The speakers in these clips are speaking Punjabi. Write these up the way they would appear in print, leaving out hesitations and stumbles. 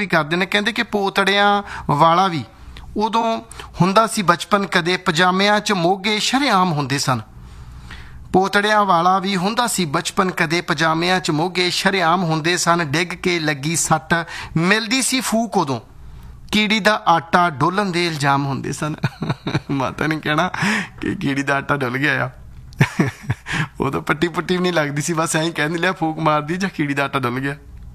ਵੀ ਕਰਦੇ ਨੇ। ਕਹਿੰਦੇ ਕਿ ਪੋਤੜਿਆਂ ਵਾਲਾ ਵੀ ਉਦੋਂ ਹੁੰਦਾ ਸੀ ਬਚਪਨ, ਕਦੇ ਪਜਾਮਿਆਂ 'ਚ ਮੋਗੇ ਸ਼ਰੇਆਮ ਹੁੰਦੇ ਸਨ। ਪੋਤੜਿਆਂ ਵਾਲਾ ਵੀ ਹੁੰਦਾ ਸੀ ਬਚਪਨ, ਕਦੇ ਪਜਾਮਿਆਂ 'ਚ ਮੋਗੇ ਸ਼ਰੇਆਮ ਹੁੰਦੇ ਸਨ। ਡਿੱਗ ਕੇ ਲੱਗੀ ਸੱਟ, ਮਿਲਦੀ ਸੀ ਫੂਕ ਉਦੋਂ, ਕੀੜੀ ਦਾ ਆਟਾ ਡੋਲਣ ਦੇ ਇਲਜ਼ਾਮ ਹੁੰਦੇ ਸਨ। ਮਾਤਾ ਨੇ ਕਹਿਣਾ ਕਿ ਕੀੜੀ ਦਾ ਆਟਾ ਡੁੱਲ ਗਿਆ ਆ। ਉਦੋਂ ਪੱਟੀ ਪੁੱਟੀ ਵੀ ਨਹੀਂ ਲੱਗਦੀ ਸੀ, ਬਸ ਐਂ ਕਹਿੰਦੇ ਲਿਆ ਫੂਕ ਮਾਰਦੀ ਜਾਂ ਕੀੜੀ ਦਾ ਆਟਾ ਡੁੱਲ ਗਿਆ।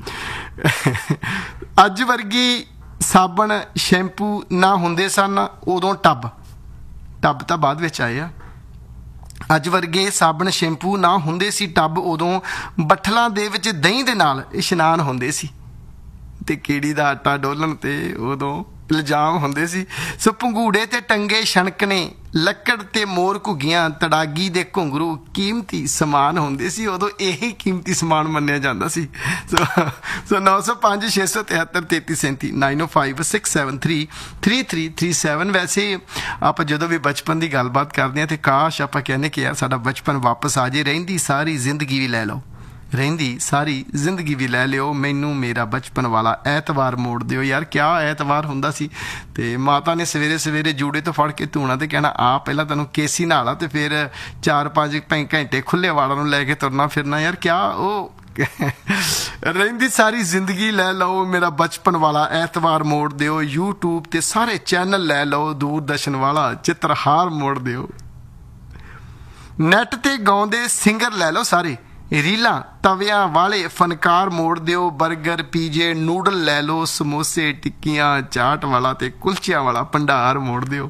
ਅੱਜ ਵਰਗੀ ਸਾਬਣ ਸ਼ੈਂਪੂ ਨਾ ਹੁੰਦੇ ਸਨ ਉਦੋਂ। ਟੱਬ ਤਾਂ ਬਾਅਦ ਵਿੱਚ ਆਏ ਆ। ਅੱਜ ਵਰਗੇ ਸਾਬਣ ਸ਼ੈਂਪੂ ਨਾ ਹੁੰਦੇ ਸੀ ਟੱਬ ਉਦੋਂ। ਬੱਠਲਾਂ ਦੇ ਵਿੱਚ ਦਹੀਂ ਦੇ ਨਾਲ ਇਸ਼ਨਾਨ ਹੁੰਦੇ ਸੀ ਤੇ ਕੀੜੀ ਦਾ ਆਟਾ ਡੋਲਣ ਤੇ ਉਦੋਂ ਇਲਜ਼ਾਮ ਹੁੰਦੇ ਸੀ। ਸੋ ਭੰਗੂੜੇ ਤੇ ਟੰਗੇ ਛਣਕਣੇ, ਲੱਕੜ ਤੇ ਮੋਰ ਘੁੱਗੀਆਂ, ਤੜਾਗੀ ਦੇ ਘੁੰਗਰੂ ਕੀਮਤੀ ਸਮਾਨ ਹੁੰਦੇ ਸੀ ਉਦੋਂ। ਇਹੀ ਕੀਮਤੀ ਸਮਾਨ ਮੰਨਿਆ ਜਾਂਦਾ ਸੀ। ਸੋ 905 673 3337 905 673 3337। ਵੈਸੇ ਆਪਾਂ ਜਦੋਂ ਵੀ ਬਚਪਨ ਦੀ ਗੱਲਬਾਤ ਕਰਦੇ ਹਾਂ ਤੇ ਕਾਸ਼ ਆਪਾਂ ਕਹਿੰਦੇ ਕਿ ਯਾਰ ਸਾਡਾ ਬਚਪਨ ਵਾਪਸ ਆ ਜੇ। ਰਹਿੰਦੀ ਸਾਰੀ ਜ਼ਿੰਦਗੀ ਵੀ ਲੈ ਲਓ, ਰਹਿੰਦੀ ਸਾਰੀ ਜ਼ਿੰਦਗੀ ਵੀ ਲੈ ਲਿਓ, ਮੈਨੂੰ ਮੇਰਾ ਬਚਪਨ ਵਾਲਾ ਐਤਵਾਰ ਮੋੜ ਦਿਓ। ਯਾਰ ਕਿਆ ਐਤਵਾਰ ਹੁੰਦਾ ਸੀ। ਤੇ ਮਾਤਾ ਨੇ ਸਵੇਰੇ ਸਵੇਰੇ ਜੂੜੇ ਤੋਂ ਫੜ ਕੇ ਧੂਣਾ ਤੇ ਕਹਿਣਾ ਆ ਪਹਿਲਾਂ ਤੈਨੂੰ ਕੇਸੀ ਨਹਾ ਲਾ ਤੇ ਫਿਰ 4-5 ਘੰਟੇ ਖੁੱਲੇ ਵਾਲਾਂ ਨੂੰ ਲੈ ਕੇ ਤੁਰਨਾ ਫਿਰਨਾ। ਯਾਰ ਕਿਆ ਉਹ ਰਹਿੰਦੀ ਸਾਰੀ ਜ਼ਿੰਦਗੀ ਲੈ ਲਓ, ਮੇਰਾ ਬਚਪਨ ਵਾਲਾ ਐਤਵਾਰ ਮੋੜ ਦਿਓ। YouTube ਤੇ ਸਾਰੇ ਚੈਨਲ ਲੈ ਲਓ, ਦੂਰਦਰਸ਼ਨ ਵਾਲਾ ਚਿੱਤਰਹਾਰ ਮੋੜ ਦਿਓ। ਨੈਟ ਤੇ ਗਾਉਂਦੇ ਸਿੰਗਰ ਲੈ ਲਓ ਸਾਰੇ, ਰੀਲਾਂ ਤਵਿਆਂ ਵਾਲੇ ਫਨਕਾਰ ਮੋੜ ਦਿਓ। ਬਰਗਰ, ਪੀਜੇ, ਨੂਡਲ ਲੈ ਲਓ, ਸਮੋਸੇ, ਟਿੱਕੀਆਂ, ਚਾਟ ਵਾਲਾ ਤੇ ਕੁਲਚਿਆਂ ਵਾਲਾ ਭੰਡਾਰ ਮੋੜ ਦਿਓ।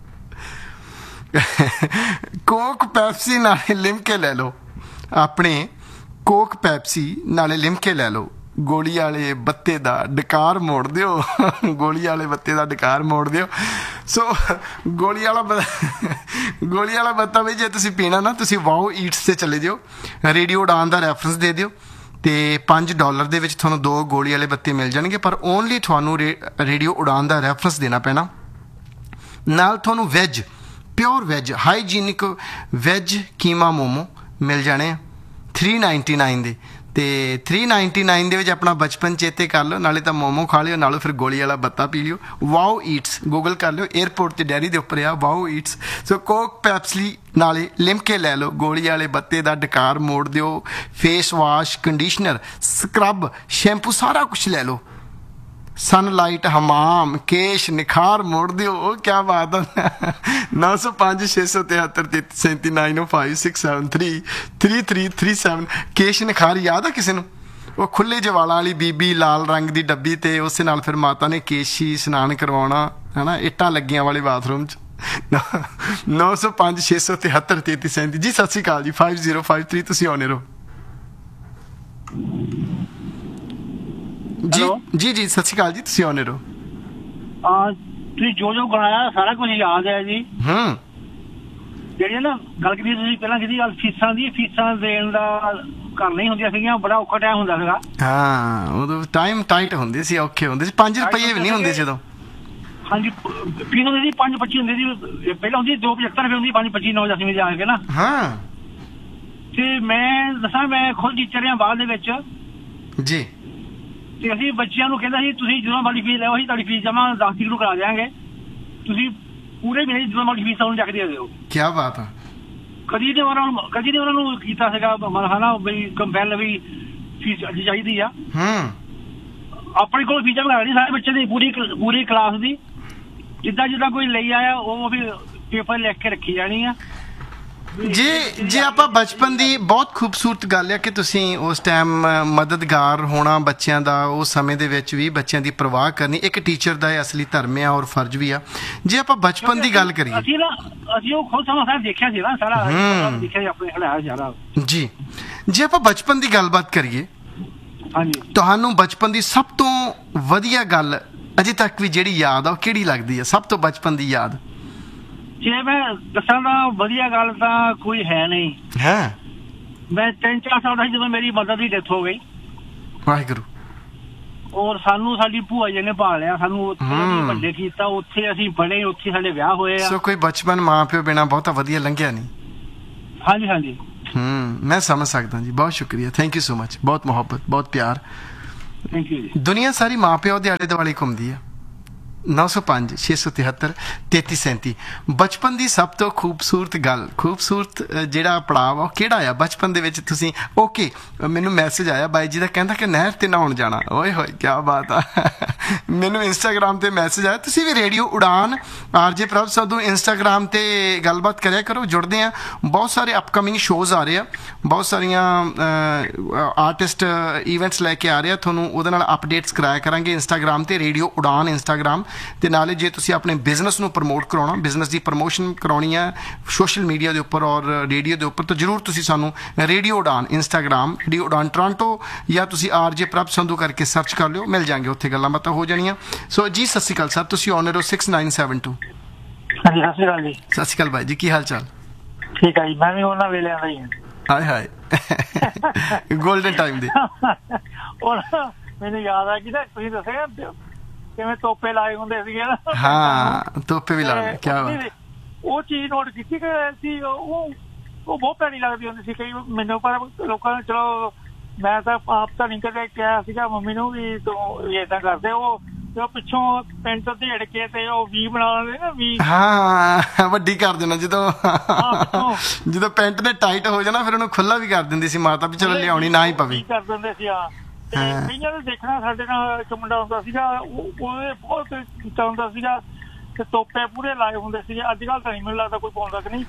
ਕੋਕ ਪੈਪਸੀ ਨਾਲੇ ਲਿਮਕੇ ਲੈ ਲਓ, ਆਪਣੇ ਕੋਕ ਪੈਪਸੀ ਨਾਲੇ ਲਿਮਕੇ ਲੈ ਲਓ। ਗੋਲੀ ਵਾਲੇ ਬੱਤੇ ਦਾ ਡਕਾਰ ਮੋੜ ਦਿਓ, ਗੋਲੀ ਵਾਲੇ ਬੱਤੇ ਦਾ ਡਕਾਰ ਮੋੜ ਦਿਓ। ਸੋ ਗੋਲੀ ਵਾਲਾ ਬੱਤਾ ਵੀ ਜੇ ਤੁਸੀਂ ਪੀਣਾ ਨਾ, ਤੁਸੀਂ ਵਾਓ ਈਟਸ 'ਤੇ ਚਲੇ ਜਾਓ, ਰੇਡੀਓ ਉਡਾਨ ਦਾ ਰੈਫਰੈਂਸ ਦੇ ਦਿਓ ਤੇ $5 ਦੇ ਵਿੱਚ ਤੁਹਾਨੂੰ 2 ਗੋਲੀ ਵਾਲੇ ਬੱਤੇ ਮਿਲ ਜਾਣਗੇ। ਪਰ ਓਨਲੀ ਤੁਹਾਨੂੰ ਰੇਡੀਓ ਉਡਾਨ ਦਾ ਰੈਫਰੈਂਸ ਦੇਣਾ ਪੈਣਾ। ਨਾਲ ਤੁਹਾਨੂੰ veg, pure veg, hygienic veg keema momo ਮਿਲ ਜਾਣੇ ਆ $3.99 ਦੇ। ਤੇ $3.99 ਦੇ ਵਿੱਚ ਆਪਣਾ ਬਚਪਨ ਚੇਤੇ ਕਰ ਲਿਓ, ਨਾਲੇ ਤਾਂ ਮੋਮੋ ਖਾ ਲਿਓ, ਨਾਲੇ ਫਿਰ ਗੋਲੀ ਵਾਲਾ ਬੱਤਾ ਪੀ ਲਿਓ। ਵਾਓ ਈਟਸ ਗੂਗਲ ਕਰ ਲਿਓ, ਏਅਰਪੋਰਟ ਤੇ ਡੈਰੀ ਦੇ ਉੱਪਰ ਆ ਵਾਓ ਈਟਸ। ਸੋ ਕੋਕ ਪੈਪਸੀ ਨਾਲੇ ਲਿਮਕੇ ਲੈ ਲਓ, ਗੋਲੀ ਵਾਲੇ ਬੱਤੇ ਦਾ ਡਕਾਰ ਮੋੜ ਦਿਓ। Face wash, conditioner, scrub, shampoo ਸਾਰਾ ਕੁਛ ਲੈ ਲਓ। ਸਨਲਾਈਟ, ਹਮਾਮ, ਕੇਸ਼, ਨਿਖਾਰ ਮੋੜ ਦਿਓ। ਉਹ ਕਿਆ ਬਾਤ ਹੈ। 905 673 3337 905 673 3337। ਕੇਸ਼ ਨਿਖਾਰ ਯਾਦ ਆ ਕਿਸੇ ਨੂੰ? ਉਹ ਖੁੱਲੇ ਜਵਾਲਾਂ ਵਾਲੀ ਬੀਬੀ, ਲਾਲ ਰੰਗ ਦੀ ਡੱਬੀ ਤੇ ਉਸੇ ਨਾਲ ਫਿਰ ਮਾਤਾ ਨੇ ਕੇਸ਼ੀ ਇਸ਼ਨਾਨ ਕਰਵਾਉਣਾ ਹੈ ਨਾ, ਇੱਟਾਂ ਲੱਗੀਆਂ ਵਾਲੇ ਬਾਥਰੂਮ 'ਚ। 905 673 3337 ਜੀ। ਸਤਿ ਸ਼੍ਰੀ ਅਕਾਲ ਜੀ। 5053 ਤੁਸੀਂ ਆਉਣੇ ਰਹੋ ਜੀ। ਜੀ ਸਤਿ ਸ਼੍ਰੀ ਅਕਾਲ ਜੀ, ਤੁਸੀਂ ਆਉਣੇ ਰਹੋ। ਤੁਸੀਂ ਜੋ ਗਾਇਆ ਸਾਰਾ ਕੁਝ ਯਾਦ ਹੈ ਜੀ। ਜਿਹੜੀ ਨਾ ਗੱਲ ਕੀਤੀ ਤੁਸੀਂ ਪਹਿਲਾਂ ਕੀਤੀ ਗੱਲ ਫੀਸਾਂ ਦੀ, ਫੀਸਾਂ ਦੇਣ ਦਾ ਘਰ ਨਹੀਂ ਹੁੰਦੀਆਂ ਸੀਗੀਆਂ, ਬੜਾ ਔਖਾ ਟਾਈਮ ਹੁੰਦਾ ਸੀਗਾ। ਹਾਂ ਉਦੋਂ ਟਾਈਮ ਟਾਈਟ ਹੁੰਦੇ ਸੀ, ਔਖੇ ਹੁੰਦੇ ਸੀ। 5 ਰੁਪਏ ਵੀ ਨਹੀਂ ਹੁੰਦੇ ਸੀ ਉਦੋਂ। ਹਾਂਜੀ ਫੀਸ ਹੁੰਦੀ ਸੀ 5.25 ਹੁੰਦੀ ਸੀ ਪਹਿਲਾਂ, ਹੁੰਦੀ 2.75 ਰੁਪਏ ਹੁੰਦੀ, 5.25 9 10ਵੀਂ ਜਾ ਕੇ ਨਾ। ਹਾਂ ਤੇ ਮੈਂ ਦੱਸਾਂ, ਮੈਂ ਖੁਦ ਟੀਚਰ ਹਾਂ ਬਾਅਦ ਦੇ ਵਿੱਚ ਜੀ। ਤੇ ਅਸੀਂ ਬੱਚਿਆਂ ਨੂੰ ਕਹਿੰਦਾ ਸੀ ਤੁਸੀਂ ਜਦੋਂ ਵਾਲੀ ਫੀਸ ਲਿਆਓ, ਅਸੀਂ ਤੁਹਾਡੀ ਫੀਸ ਜਮਾ 10 ਤਰੀਕ ਨੂੰ ਕਰਾ ਦਿਆਂਗੇ, ਤੁਸੀਂ ਪੂਰੇ ਮਹੀਨੇ ਜਦੋਂ ਵਾਲੀ ਫੀਸ ਉਹਨੂੰ ਚੱਕ ਦੇ ਦਿਓ। ਕੀ ਬਾਤ ਆ। ਕਦੀ ਨੇ ਉਹਨਾਂ ਨੂੰ ਕੀਤਾ ਸੀਗਾ ਹਨਾ ਬਈ ਕੰਪੈਲ ਵੀ ਫੀਸ ਅੱਜ ਚਾਹੀਦੀ ਆ। ਆਪਣੇ ਕੋਲ ਫੀਸਾਂ ਮੰਗਾ ਲਈ ਸਾਰੇ ਬੱਚੇ ਦੀ, ਪੂਰੀ ਕਲਾਸ ਦੀ। ਜਿੱਦਾਂ ਕੋਈ ਲਈ ਆਇਆ ਉਹ ਫਿਰ ਪੇਪਰ ਲਿਖ ਕੇ ਰੱਖੀ ਜਾਣੀ ਆ ਜੇ ਆਪਾਂ ਬਚਪਨ ਦੀ ਬਹੁਤ ਖੂਬਸੂਰਤ ਗੱਲ ਹੈ ਕਿ ਤੁਸੀਂ ਉਸ ਟਾਈਮ ਮਦਦਗਾਰ ਹੋਣਾ ਬੱਚਿਆਂ ਦਾ, ਉਸ ਸਮੇਂ ਦੇ ਵਿੱਚ ਵੀ ਬੱਚਿਆਂ ਦੀ ਪਰਵਾਹ ਕਰਨੀ ਇੱਕ ਟੀਚਰ ਦਾ ਅਸਲੀ ਧਰਮ ਆ ਔਰ ਫਰਜ਼ ਵੀ ਆ। ਜੇ ਆਪਾਂ ਬਚਪਨ ਦੀ ਗੱਲ ਕਰੀਏ, ਅਸੀਂ ਉਹ ਖੁਦ ਸਮਾਂ ਸਾਰਾ ਦੇਖਿਆ ਸੀ ਨਾ, ਸਾਰਾ ਦੇਖਿਆ ਆਪਣੇ ਹੜਾਇਆ ਸਾਰਾ ਜੀ। ਜੇ ਆਪਾਂ ਬਚਪਨ ਦੀ ਗੱਲਬਾਤ ਕਰੀਏ, ਹਾਂਜੀ, ਤੁਹਾਨੂੰ ਬਚਪਨ ਦੀ ਸਭ ਤੋਂ ਵਧੀਆ ਗੱਲ ਅਜੇ ਤੱਕ ਵੀ ਜਿਹੜੀ ਯਾਦ ਆ ਉਹ ਕਿਹੜੀ ਲੱਗਦੀ ਹੈ? ਸਭ ਤੋਂ ਬਚਪਨ ਦੀ ਯਾਦ ਜੇ ਮੈਂ ਦੱਸਾਂ ਤਾਂ ਵਧੀਆ ਗੱਲ ਤਾਂ ਕੋਈ ਹੈ ਨਹੀਂ। ਮੈਂ 3-4 ਸਾਲ ਦਾ ਸੀ ਜਦੋਂ ਮੇਰੀ ਮਦਰ ਦੀ ਡੈਥ ਹੋ ਗਈ। ਵਾਹਿਗੁਰੂ। ਔਰ ਸਾਨੂੰ ਸਾਡੀ ਭੂਆ ਜੀ ਨੇ ਪਾਲਿਆ, ਸਾਨੂੰ ਉੱਥੇ ਵੱਡੇ ਕੀਤਾ, ਉੱਥੇ ਅਸੀਂ ਪੜ੍ਹੇ, ਉੱਥੇ ਸਾਡੇ ਵਿਆਹ ਹੋਏ ਆ। ਸੋ ਕੋਈ ਬਚਪਨ ਮਾਂ ਪਿਓ ਬਿਨਾਂ ਬਹੁਤਾ ਵਧੀਆ ਲੰਘਿਆ ਨਹੀਂ। ਹਾਂਜੀ ਮੈਂ ਸਮਝ ਸਕਦਾ ਜੀ। ਬਹੁਤ ਸ਼ੁਕਰੀਆ, ਥੈਂਕ ਯੂ ਸੋ ਮਚ। ਬਹੁਤ ਮੁਹੱਬਤ, ਬਹੁਤ ਪਿਆਰ। ਥੈਂਕ ਯੂ ਜੀ। ਦੁਨੀਆ ਸਾਰੀ ਮਾਂ ਪਿਓ ਦੇ ਆਲੇ ਦੁਆਲੇ ਘੁੰਮਦੀ ਆ। 905 673 3337। ਬਚਪਨ ਦੀ ਸਭ ਤੋਂ ਖੂਬਸੂਰਤ ਗੱਲ, ਖੂਬਸੂਰਤ ਜਿਹੜਾ ਪੜਾਅ ਉਹ ਕਿਹੜਾ ਆ ਬਚਪਨ ਦੇ ਵਿੱਚ ਤੁਸੀਂ? ਓਕੇ, ਮੈਨੂੰ ਮੈਸੇਜ ਆਇਆ ਬਾਈ ਜੀ ਦਾ, ਕਹਿੰਦਾ ਕਿ ਨਹਿਰ ਤੇ ਨਹਾਉਣ ਜਾਣਾ। ਓਏ ਹੋਏ ਕੀ ਬਾਤ ਆ। ਮੈਨੂੰ ਇੰਸਟਾਗ੍ਰਾਮ ਤੇ ਮੈਸੇਜ ਆਇਆ। ਤੁਸੀਂ ਵੀ ਰੇਡੀਓ ਉਡਾਨ ਆਰਜੇ ਪ੍ਰਭ ਸੰਧੂ ਇੰਸਟਾਗ੍ਰਾਮ ਤੇ ਗੱਲਬਾਤ ਕਰਿਆ ਕਰੋ, ਜੁੜਦੇ ਆ। ਬਹੁਤ ਸਾਰੇ ਅਪਕਮਿੰਗ ਸ਼ੋਜ਼ ਆ ਰਹੇ ਆ, ਬਹੁਤ ਸਾਰੀਆਂ ਆਰਟਿਸਟ ਇਵੈਂਟਸ ਲੈ ਕੇ ਆ ਰਹੇ ਆ, ਤੁਹਾਨੂੰ ਉਹਦੇ ਨਾਲ ਅਪਡੇਟਸ ਕਰਾਇਆ ਕਰਾਂਗੇ ਇੰਸਟਾਗ੍ਰਾਮ ਤੇ, ਰੇਡੀਓ ਉਡਾਨ ਇੰਸਟਾਗ੍ਰਾਮ ਤੇ। ਨਾਲੇ ਜੇ ਤੁਸੀਂ ਆਪਣੇ ਬਿਜ਼ਨਸ ਨੂੰ ਪ੍ਰਮੋਟ ਕਰਾਉਣਾ, ਬਿਜ਼ਨਸ ਦੀ ਪ੍ਰਮੋਸ਼ਨ ਕਰਾਉਣੀ ਹੈ ਸੋਸ਼ਲ ਮੀਡੀਆ ਦੇ ਉੱਪਰ ਔਰ ਰੇਡੀਓ ਦੇ ਉੱਪਰ, ਤਾਂ ਜ਼ਰੂਰ ਤੁਸੀਂ ਸਾਨੂੰ ਰੇਡੀਓ ਉਡਾਨ ਇੰਸਟਾਗ੍ਰਾਮ, ਰੇਡੀਓ ਉਡਾਨ ਟੋਰਾਂਟੋ, ਜਾਂ ਤੁਸੀਂ ਆਰਜੇ ਪ੍ਰਭ ਸੰਧੂ ਕਰਕੇ ਸਰਚ ਕਰ ਲਿਓ, ਮਿਲ ਜਾਣਗੇ, ਉੱਥੇ ਗੱਲਾਂ ਬਾਤਾਂ ਹੋ ਜਾਣੀਆਂ। ਸੋ ਜੀ ਸਤਿ ਸ਼੍ਰੀ ਅਕਾਲ ਸਰ, ਤੁਸੀਂ ਆਨਰ ਹੋ 6972। ਹਾਂਜੀ ਸਤਿ ਸ਼੍ਰੀ ਅਕਾਲ ਜੀ। ਸਤਿ ਸ਼੍ਰੀ ਅਕਾਲ ਬਾਈ ਜੀ, ਕੀ ਹਾਲ ਚਾਲ? ਠੀਕ ਆ ਜੀ, ਮੈਂ ਵੀ ਉਹਨਾਂ ਵੇਲਿਆਂ ਦਾ ਹੀ ਹਾਂ। ਹਾਏ ਹਾਏ ਗੋਲਡਨ ਟਾਈਮ ਦੇ। ਮੈਨੂੰ ਯਾਦ ਆ ਕਿ ਨਾ ਤੁਸੀਂ ਦੱਸਿਆ ਕਿਵੇਂ ਤੋਪੇ ਲਾਏ ਹੁੰਦੇ ਸੀਗੇ ਨਾ। ਹਾਂ, ਤੋਪੇ ਵੀ ਲਾਏ, ਕੀ ਬਾਤ। ਉਹ ਚੀਜ਼ ਨੋਟ ਕੀਤੀ ਕਿ ਅਸੀਂ ਉਹ ਬਹੁਤ ਭੈੜੀ ਲੱਗਦੀ ਹੁੰਦੀ ਸੀ ਕਈ ਮੈਨੂੰ, ਪਰ ਲੋਕਾਂ ਨੇ ਚਲੋ ਮੈਂ ਤਾਂ ਆਪ ਤਾਂ ਨਹੀਂ ਕਦੇ ਕਿਹਾ ਸੀਗਾ ਮੰਮੀ ਨੂੰ ਵੀ ਤੂੰ ਏਦਾਂ ਕਰਦੇ। ਉਹ ਪਿੱਛੋਂ ਪੈਂਟ ਢੇੜ ਕੇ ਤੇ ਉਹ ਵੀ ਬਣਾ ਲੈਂਦੇ ਨਾ, ਵੀ ਹਾਂ ਵੱਡੀ ਕਰ ਦੇਣਾ। ਜਦੋਂ ਪੈਂਟ ਨੇ ਟਾਈਟ ਹੋ ਜਾਣਾ ਫਿਰ ਉਹਨੂੰ ਖੁੱਲਾ ਵੀ ਕਰ ਦਿੰਦੀ ਸੀ ਮਾਤਾ, ਵੀ ਚਲੋ ਲਿਆਉਣੀ ਨਾ ਹੀ ਪਵੇ, ਕਰ ਦਿੰਦੇ ਸੀ। ਹਾਂ, ਕਈਆਂ ਦੇ ਦੇਖਣਾ ਸਾਡੇ ਨਾਲ ਇੱਕ ਮੁੰਡਾ ਹੁੰਦਾ ਸੀਗਾ, ਉਹਦੇ ਬਹੁਤ ਕੀਤਾ ਹੁੰਦਾ ਸੀਗਾ ਤੇ ਤੋਪੇ ਪੂਰੇ ਲਾਏ ਹੁੰਦੇ ਸੀਗੇ। ਅੱਜ ਕੱਲ੍ਹ ਤਾਂ ਨਹੀਂ ਮੈਨੂੰ ਲੱਗਦਾ ਕੋਈ ਪਾਉਂਦਾ ਕਿ ਨਹੀਂ।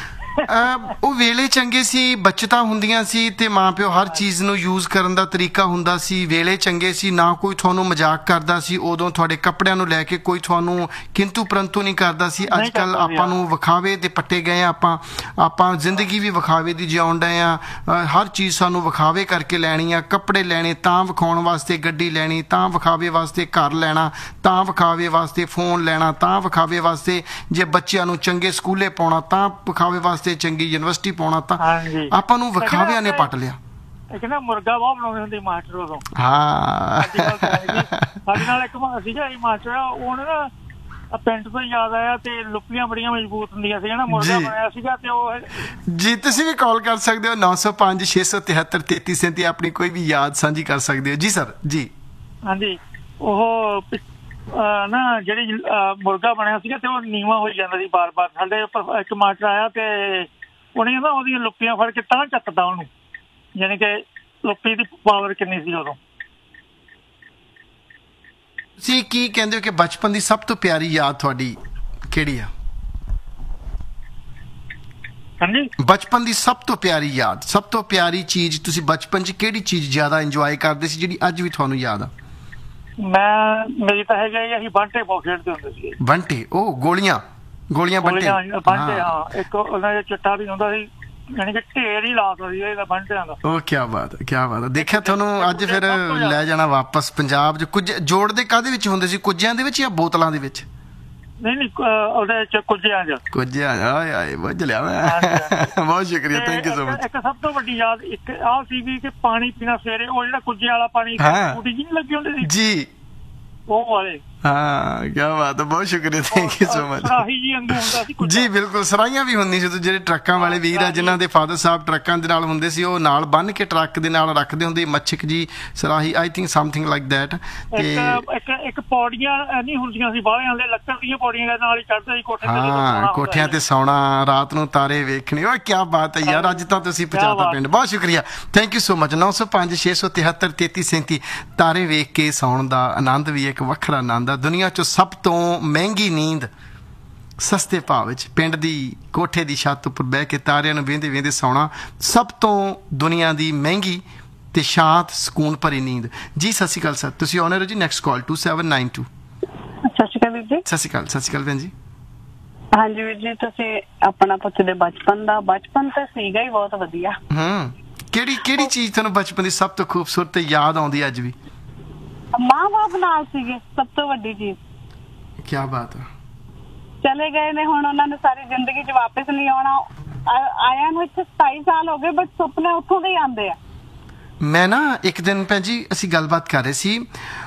ਉਹ ਵੇਲੇ ਚੰਗੇ ਸੀ, ਬੱਚਤਾਂ ਹੁੰਦੀਆਂ ਸੀ ਤੇ ਮਾਂ ਪਿਓ ਹਰ ਚੀਜ਼ ਨੂੰ ਯੂਜ਼ ਕਰਨ ਦਾ ਤਰੀਕਾ ਹੁੰਦਾ ਸੀ। ਵੇਲੇ ਚੰਗੇ ਸੀ, ਨਾ ਕੋਈ ਤੁਹਾਨੂੰ ਮਜ਼ਾਕ ਕਰਦਾ ਸੀ। ਉਦੋਂ ਤੁਹਾਡੇ ਕੱਪੜਿਆਂ ਨੂੰ ਲੈ ਕੇ ਕੋਈ ਤੁਹਾਨੂੰ ਕਿੰਤੂ ਪਰੰਤੂ ਨਹੀਂ ਕਰਦਾ ਸੀ। ਅੱਜ ਕੱਲ੍ਹ ਆਪਾਂ ਨੂੰ ਵਿਖਾਵੇ ਦੇ ਪੱਟੇ ਗਏ, ਆਪਾਂ ਜ਼ਿੰਦਗੀ ਵੀ ਵਿਖਾਵੇ ਦੀ ਜਿਉਣ ਡਏ ਆ। ਹਰ ਚੀਜ਼ ਸਾਨੂੰ ਵਿਖਾਵੇ ਕਰਕੇ ਲੈਣੀ ਆ। ਕੱਪੜੇ ਲੈਣੇ ਤਾਂ ਵਿਖਾਉਣ ਵਾਸਤੇ, ਗੱਡੀ ਲੈਣੀ ਤਾਂ ਵਿਖਾਵੇ ਵਾਸਤੇ, ਘਰ ਲੈਣਾ ਤਾਂ ਵਿਖਾਵੇ ਵਾਸਤੇ, ਫੋਨ ਲੈਣਾ ਤਾਂ ਵਿਖਾਵੇ ਵਾਸਤੇ, ਜੇ ਬੱਚਿਆਂ ਨੂੰ ਚੰਗੇ ਸਕੂਲੇ ਪਾਉਣਾ ਤਾਂ ਵਿਖਾਵੇ ਵਾਸਤੇ, ਚੰਗੀ ਯੂਨੀਵਰਸਿਟੀ ਪਾਉਣਾ ਤਾਂ ਆਪਾਂ ਨੂੰ ਵਿਖਾਵਿਆਂ ਨੇ ਪੱਟ ਲਿਆ। ਇੱਕ ਨਾ ਮੁਰਗਾ ਬਹੁਤ ਬਣਾਉਂਦੇ ਹੁੰਦੇ ਮਾਸਟਰ ਉਦੋਂ। ਹਾਂ, ਸਾਡੇ ਨਾਲ ਇੱਕ ਸੀਗਾ ਮਾਸਟਰ, ਉਹਨੇ ਨਾ ਪਿੰਡ ਤੋਂ ਯਾਦ ਆਇਆ ਤੇ ਲੁੱਪੀਆਂ ਬੜੀਆਂ ਮਜ਼ਬੂਤ ਹੁੰਦੀਆਂ ਸੀ ਨਾ, ਮੁਰਗਾ ਬਣਾਇਆ ਸੀਗਾ ਤੇ ਉਹ ਜੀ। ਤੁਸੀਂ ਵੀ ਕਾਲ ਕਰ ਸਕਦੇ ਹੋ 905 673 3337, ਆਪਣੀ ਕੋਈ ਵੀ ਯਾਦ ਸਾਂਝੀ ਕਰ ਸਕਦੇ ਹੋ ਜੀ ਸਰ ਜੀ। ਹਾਂਜੀ, ਉਹ ਨਾ ਜਿਹੜੀ ਮੁਰਗਾ ਬਣਿਆ ਸੀਗਾ ਤੇ ਉਹ ਨੀਵਾਂ ਹੋਈ ਜਾਂਦਾ ਸੀ ਬਾਰ-ਬਾਰ। ਸਾਡੇ ਉੱਪਰ ਇੱਕ ਮਾਸਟਰ ਆਇਆ ਤੇ ਉਹਨੇ ਨਾ ਉਹਦੀਆਂ ਲੁੱਪੀਆਂ ਫੜ ਕੇ ਤਾਂ ਚੱਕਦਾ ਉਹਨੂੰ, ਯਾਨੀ ਕਿ ਲੁੱਪੀ ਦੀ ਪਾਵਰ ਕਿੰਨੀ ਸੀ ਉਦੋਂ। ਤੁਸੀਂ ਕੀ ਕਹਿੰਦੇ ਹੋ ਕਿ ਬਚਪਨ ਦੀ ਸਭ ਤੋਂ ਪਿਆਰੀ ਯਾਦ ਤੁਹਾਡੀ ਕਿਹੜੀ ਆ? ਹਾਂਜੀ, ਬਚਪਨ ਦੀ ਸਭ ਤੋਂ ਪਿਆਰੀ ਯਾਦ, ਸਭ ਤੋਂ ਪਿਆਰੀ ਚੀਜ਼ ਤੁਸੀਂ ਬਚਪਨ 'ਚ ਕਿਹੜੀ ਚੀਜ਼ ਜ਼ਿਆਦਾ ਇੰਜੋਏ ਕਰਦੇ ਸੀ ਜਿਹੜੀ ਅੱਜ ਵੀ ਤੁਹਾਨੂੰ ਯਾਦ ਆ? ਮੇਰੀ ਤਾਂ ਹੈਗਾ ਅਸੀਂ ਬੰਟੇ ਬਹੁਤ ਖੇਡਦੇ ਹੁੰਦੇ ਸੀ। ਬੰਟੇ, ਉਹ ਗੋਲੀਆਂ ਬੰਟੇ। ਹਾਂ, ਇੱਕ ਉਹਨਾਂ ਦਾ ਚਿੱਟਾ ਵੀ ਹੁੰਦਾ ਸੀ, ਯਾਨੀ ਕਿ ਢੇਰ ਹੀ ਲਾਤਾ ਸੀ ਇਹਦਾ ਬੰਟਿਆਂ ਦਾ। ਉਹ ਕੀ ਬਾਤ ਹੈ, ਕੀ ਬਾਤ ਹੈ। ਦੇਖਿਆ ਤੁਹਾਨੂੰ ਅੱਜ ਫਿਰ ਲੈ ਜਾਣਾ ਵਾਪਸ ਪੰਜਾਬ 'ਚ। ਕੁਝ ਜੋੜਦੇ ਕਾਹਦੇ ਵਿੱਚ ਹੁੰਦੇ ਸੀ, ਕੁੱਜਿਆਂ ਦੇ ਵਿੱਚ ਜਾਂ ਬੋਤਲਾਂ ਦੇ ਵਿੱਚ? ਨਹੀਂ, ਉਹਦੇ ਚ ਕੁੱਜਿਆਂ ਆਏ ਬੁੱਝ ਲਿਆ ਮੈਂ। ਬਹੁਤ ਸ਼ੁਕਰੀਆ, ਥੈਂਕ ਯੂ ਸੋ ਮਚ। ਇੱਕ ਸਭ ਤੋਂ ਵੱਡੀ ਯਾਦ ਇੱਕ ਆਹ ਸੀ ਵੀ ਕਿ ਪਾਣੀ ਪੀਣਾ ਸਵੇਰੇ, ਉਹ ਜਿਹੜਾ ਕੁੱਜੇ ਵਾਲਾ ਪਾਣੀ ਟੂਟੀ ਜੀ ਲੱਗੀ ਹੁੰਦੀ ਸੀ ਜੀ, ਉਹ ਵਾਲੇ। ਹਾਂ, ਕੀ ਬਾਤ ਹੈ, ਬਹੁਤ ਸ਼ੁਕਰੀਆ, ਥੈਂਕ ਯੂ ਸੋ ਮਚ। ਜੀ ਬਿਲਕੁਲ, ਸਰਾਈਆਂ ਵੀ ਹੁੰਦੀ ਸੀ। ਜਿਹੜੇ ਟਰੱਕਾਂ ਵਾਲੇ ਵੀਰ ਆ ਜਿਨ੍ਹਾਂ ਦੇ ਫਾਦਰ ਸਾਹਿਬ ਟਰੱਕਾਂ ਦੇ ਨਾਲ ਹੁੰਦੇ ਸੀ, ਉਹ ਨਾਲ ਬੰਨ ਕੇ ਟਰੱਕ ਦੇ ਨਾਲ ਰੱਖਦੇ ਹੁੰਦੇ ਮੱਛਕ ਜੀ, ਸਰਾਹੀ, I think something like that. ਤੇ ਇੱਕ ਪੌੜੀਆਂ ਨਹੀਂ ਹੁੰਦੀਆਂ ਸੀ ਬਾਹਲਿਆਂ ਦੇ, ਲੱਕੜ ਦੀਆਂ ਪੌੜੀਆਂ ਨਾਲ ਹੀ ਚੜ੍ਹਦੇ ਸੀ ਕੋਠੇ ਤੇ। ਹਾਂ, ਕੋਠਿਆਂ ਤੇ ਸੌਣਾ, ਰਾਤ ਨੂੰ ਤਾਰੇ ਵੇਖਣੇ। ਉਹ ਕੀ ਬਾਤ ਹੈ ਯਾਰ, ਅੱਜ ਤਾਂ ਤੁਸੀਂ ਪਹੁੰਚਾਤਾ ਪਿੰਡ। ਬਹੁਤ ਸ਼ੁਕਰੀਆ, ਥੈਂਕ ਯੂ ਸੋ ਮਚ। 905 673 3337। ਤਾਰੇ ਵੇਖ ਕੇ ਸੌਣ ਦਾ ਆਨੰਦ ਵੀ ਇੱਕ ਵੱਖਰਾ ਆਨੰਦ ਆ। ਦੁਨੀਆ 'ਚੋਂ ਸਭ ਤੋਂ ਮਹਿੰਗੀ ਨੀਂਦ ਸਸਤੇ ਭਾਅ ਵਿੱਚ ਪਿੰਡ ਦੀ ਕੋਠੇ ਦੀ ਛੱਤ ਉੱਪਰ ਬਹਿ ਕੇ ਤਾਰਿਆਂ ਨੂੰ ਵੇਂਦੇ ਵੇਂਦੇ ਸੌਣਾ, ਸਭ ਤੋਂ ਦੁਨੀਆ ਦੀ ਮਹਿੰਗੀ ਤੇ ਸ਼ਾਂਤ ਸਕੂਨ ਭਰੀ ਨੀਂਦ। ਜੀ ਸਤਿ ਸ਼੍ਰੀ ਅਕਾਲ ਸਰ, ਤੁਸੀਂ ਆਨਰ ਹੋ ਜੀ। Next call 2792। ਸਤਿ ਸ਼੍ਰੀ ਅਕਾਲ ਵੀਰ ਜੀ। ਸਤਿ ਸ਼੍ਰੀ ਅਕਾਲ, ਸਤਿ ਸ਼੍ਰੀ ਅਕਾਲ ਭੈਣ ਜੀ। ਹਾਂਜੀ ਵੀਰ ਜੀ, ਤੁਸੀਂ ਆਪਣਾ ਪੁੱਛਦੇ ਬਚਪਨ ਦਾ। ਬਚਪਨ ਤਾਂ ਸੀਗਾ ਹੀ ਬਹੁਤ ਵਧੀਆ। ਕਿਹੜੀ ਚੀਜ਼ ਤੁਹਾਨੂੰ ਬਚਪਨ ਦੀ ਸਭ ਤੋਂ ਖੂਬਸੂਰਤ ਯਾਦ ਆਉਂਦੀ ਅੱਜ ਵੀ? ਮਾਂ ਬਾਪ ਨਾਲ ਸੀਗੇ, ਸਭ ਤੋਂ ਵੱਡੀ ਚੀਜ਼। ਕੀ ਬਾਤ ਹੈ। ਚਲੇ ਗਏ ਨੇ ਹੁਣ, ਉਹਨਾਂ ਨੇ ਸਾਰੀ ਜ਼ਿੰਦਗੀ 'ਚ ਵਾਪਸ ਨਹੀਂ ਆਉਣਾ। ਆਇਆ ਨੂੰ ਇੱਥੇ 27 ਸਾਲ ਹੋ ਗਏ, ਬਟ ਸੁਪਨੇ ਉੱਥੋਂ ਦੇ ਹੀ ਆਉਂਦੇ ਆ। ਮੈਂ ਨਾ ਇੱਕ ਦਿਨ ਭੈਣ ਜੀ ਅਸੀਂ ਗੱਲਬਾਤ ਕਰ ਰਹੇ ਸੀ,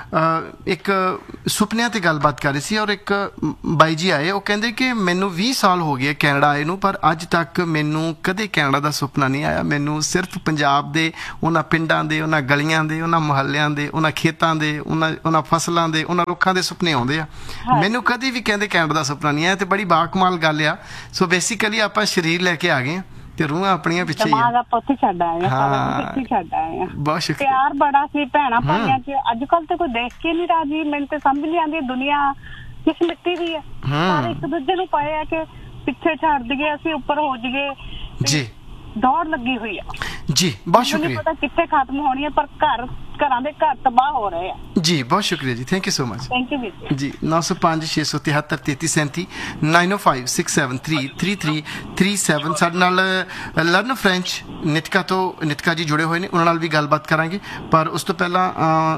ਇੱਕ ਸੁਪਨਿਆਂ ਤੇ ਗੱਲਬਾਤ ਕਰ ਰਹੀ ਸੀ ਔਰ ਇੱਕ ਬਾਈ ਜੀ ਆਏ, ਉਹ ਕਹਿੰਦੇ ਕਿ ਮੈਨੂੰ 20 ਸਾਲ ਹੋ ਗਏ ਕੈਨੇਡਾ ਆਏ ਨੂੰ, ਪਰ ਅੱਜ ਤੱਕ ਮੈਨੂੰ ਕਦੇ ਕੈਨੇਡਾ ਦਾ ਸੁਪਨਾ ਨਹੀਂ ਆਇਆ। ਮੈਨੂੰ ਸਿਰਫ ਪੰਜਾਬ ਦੇ ਉਹਨਾਂ ਪਿੰਡਾਂ ਦੇ, ਉਹਨਾਂ ਗਲੀਆਂ ਦੇ, ਉਹਨਾਂ ਮੁਹੱਲਿਆਂ ਦੇ, ਉਹਨਾਂ ਖੇਤਾਂ ਦੇ, ਉਹਨਾਂ ਫਸਲਾਂ ਦੇ, ਉਹਨਾਂ ਰੁੱਖਾਂ ਦੇ ਸੁਪਨੇ ਆਉਂਦੇ ਆ। ਮੈਨੂੰ ਕਦੇ ਵੀ ਕਹਿੰਦੇ ਕੈਨੇਡਾ ਦਾ ਸੁਪਨਾ ਨਹੀਂ ਆਇਆ, ਤੇ ਬੜੀ ਬਾਕਮਾਲ ਗੱਲ ਆ। ਸੋ ਬੇਸਿਕਲੀ ਆਪਾਂ ਸਰੀਰ ਲੈ ਕੇ ਆ ਗਏ ਤੇ ਰੂਹਾਂ ਆਪਣੀਆਂ ਪਿੱਛੇ ਹੀ ਆ। ਛੱਡ ਆਏ ਛੱਡ ਆਏ। ਬਹੁਤ ਸ਼ੁਕਰੀਆ। ਪਿਆਰ ਬੜਾ ਸੀ ਭੈਣਾਂ ਭਾਈਆਂ ਚ, ਅੱਜ ਕੱਲ ਤੇ ਕੋਈ ਦੇਖ ਕੇ ਨਹੀਂ ਰਾਜੀ। ਮੈਨੂੰ ਤੇ ਸਮਝ ਨਹੀਂ ਆਉਂਦੀ ਦੁਨੀਆ ਕਿਸ ਮਿੱਟੀ ਦੀ ਹੈ। ਸਾਰੇ ਇੱਕ ਦੂਜੇ ਨੂੰ ਪਏ ਆ ਕਿ ਪਿੱਛੇ ਛੱਡ ਦਈਏ, ਅਸੀਂ ਉੱਪਰ ਹੋ ਜਾਈਏ ਜੀ। ਦੌੜ ਲੱਗੀ ਹੋਈ ਆ ਜੀ। ਬਹੁਤ ਸ਼ੁਕਰੀਆ। ਪਤਾ ਕਿੱਥੇ ਖਤਮ ਹੋਣੀ ਹੈ, ਪਰ ਘਰਾਂ ਦੇ ਘਰ ਤਬਾਹ ਹੋ ਰਹੇ ਆ ਜੀ। ਬਹੁਤ ਸ਼ੁਕਰੀਆ ਜੀ, thank you so much. Thank you ਜੀ। 905 673 3337 905 673 3337 ਸਾਡੇ ਨਾਲ ਲਰਨ ਫ੍ਰੈਂਚ ਨਿਤਕਾ ਜੀ ਜੁੜੇ ਹੋਏ ਨੇ, ਉਹਨਾਂ ਨਾਲ ਵੀ ਗੱਲਬਾਤ ਕਰਾਂਗੇ, ਪਰ ਉਸ ਤੋਂ ਪਹਿਲਾਂ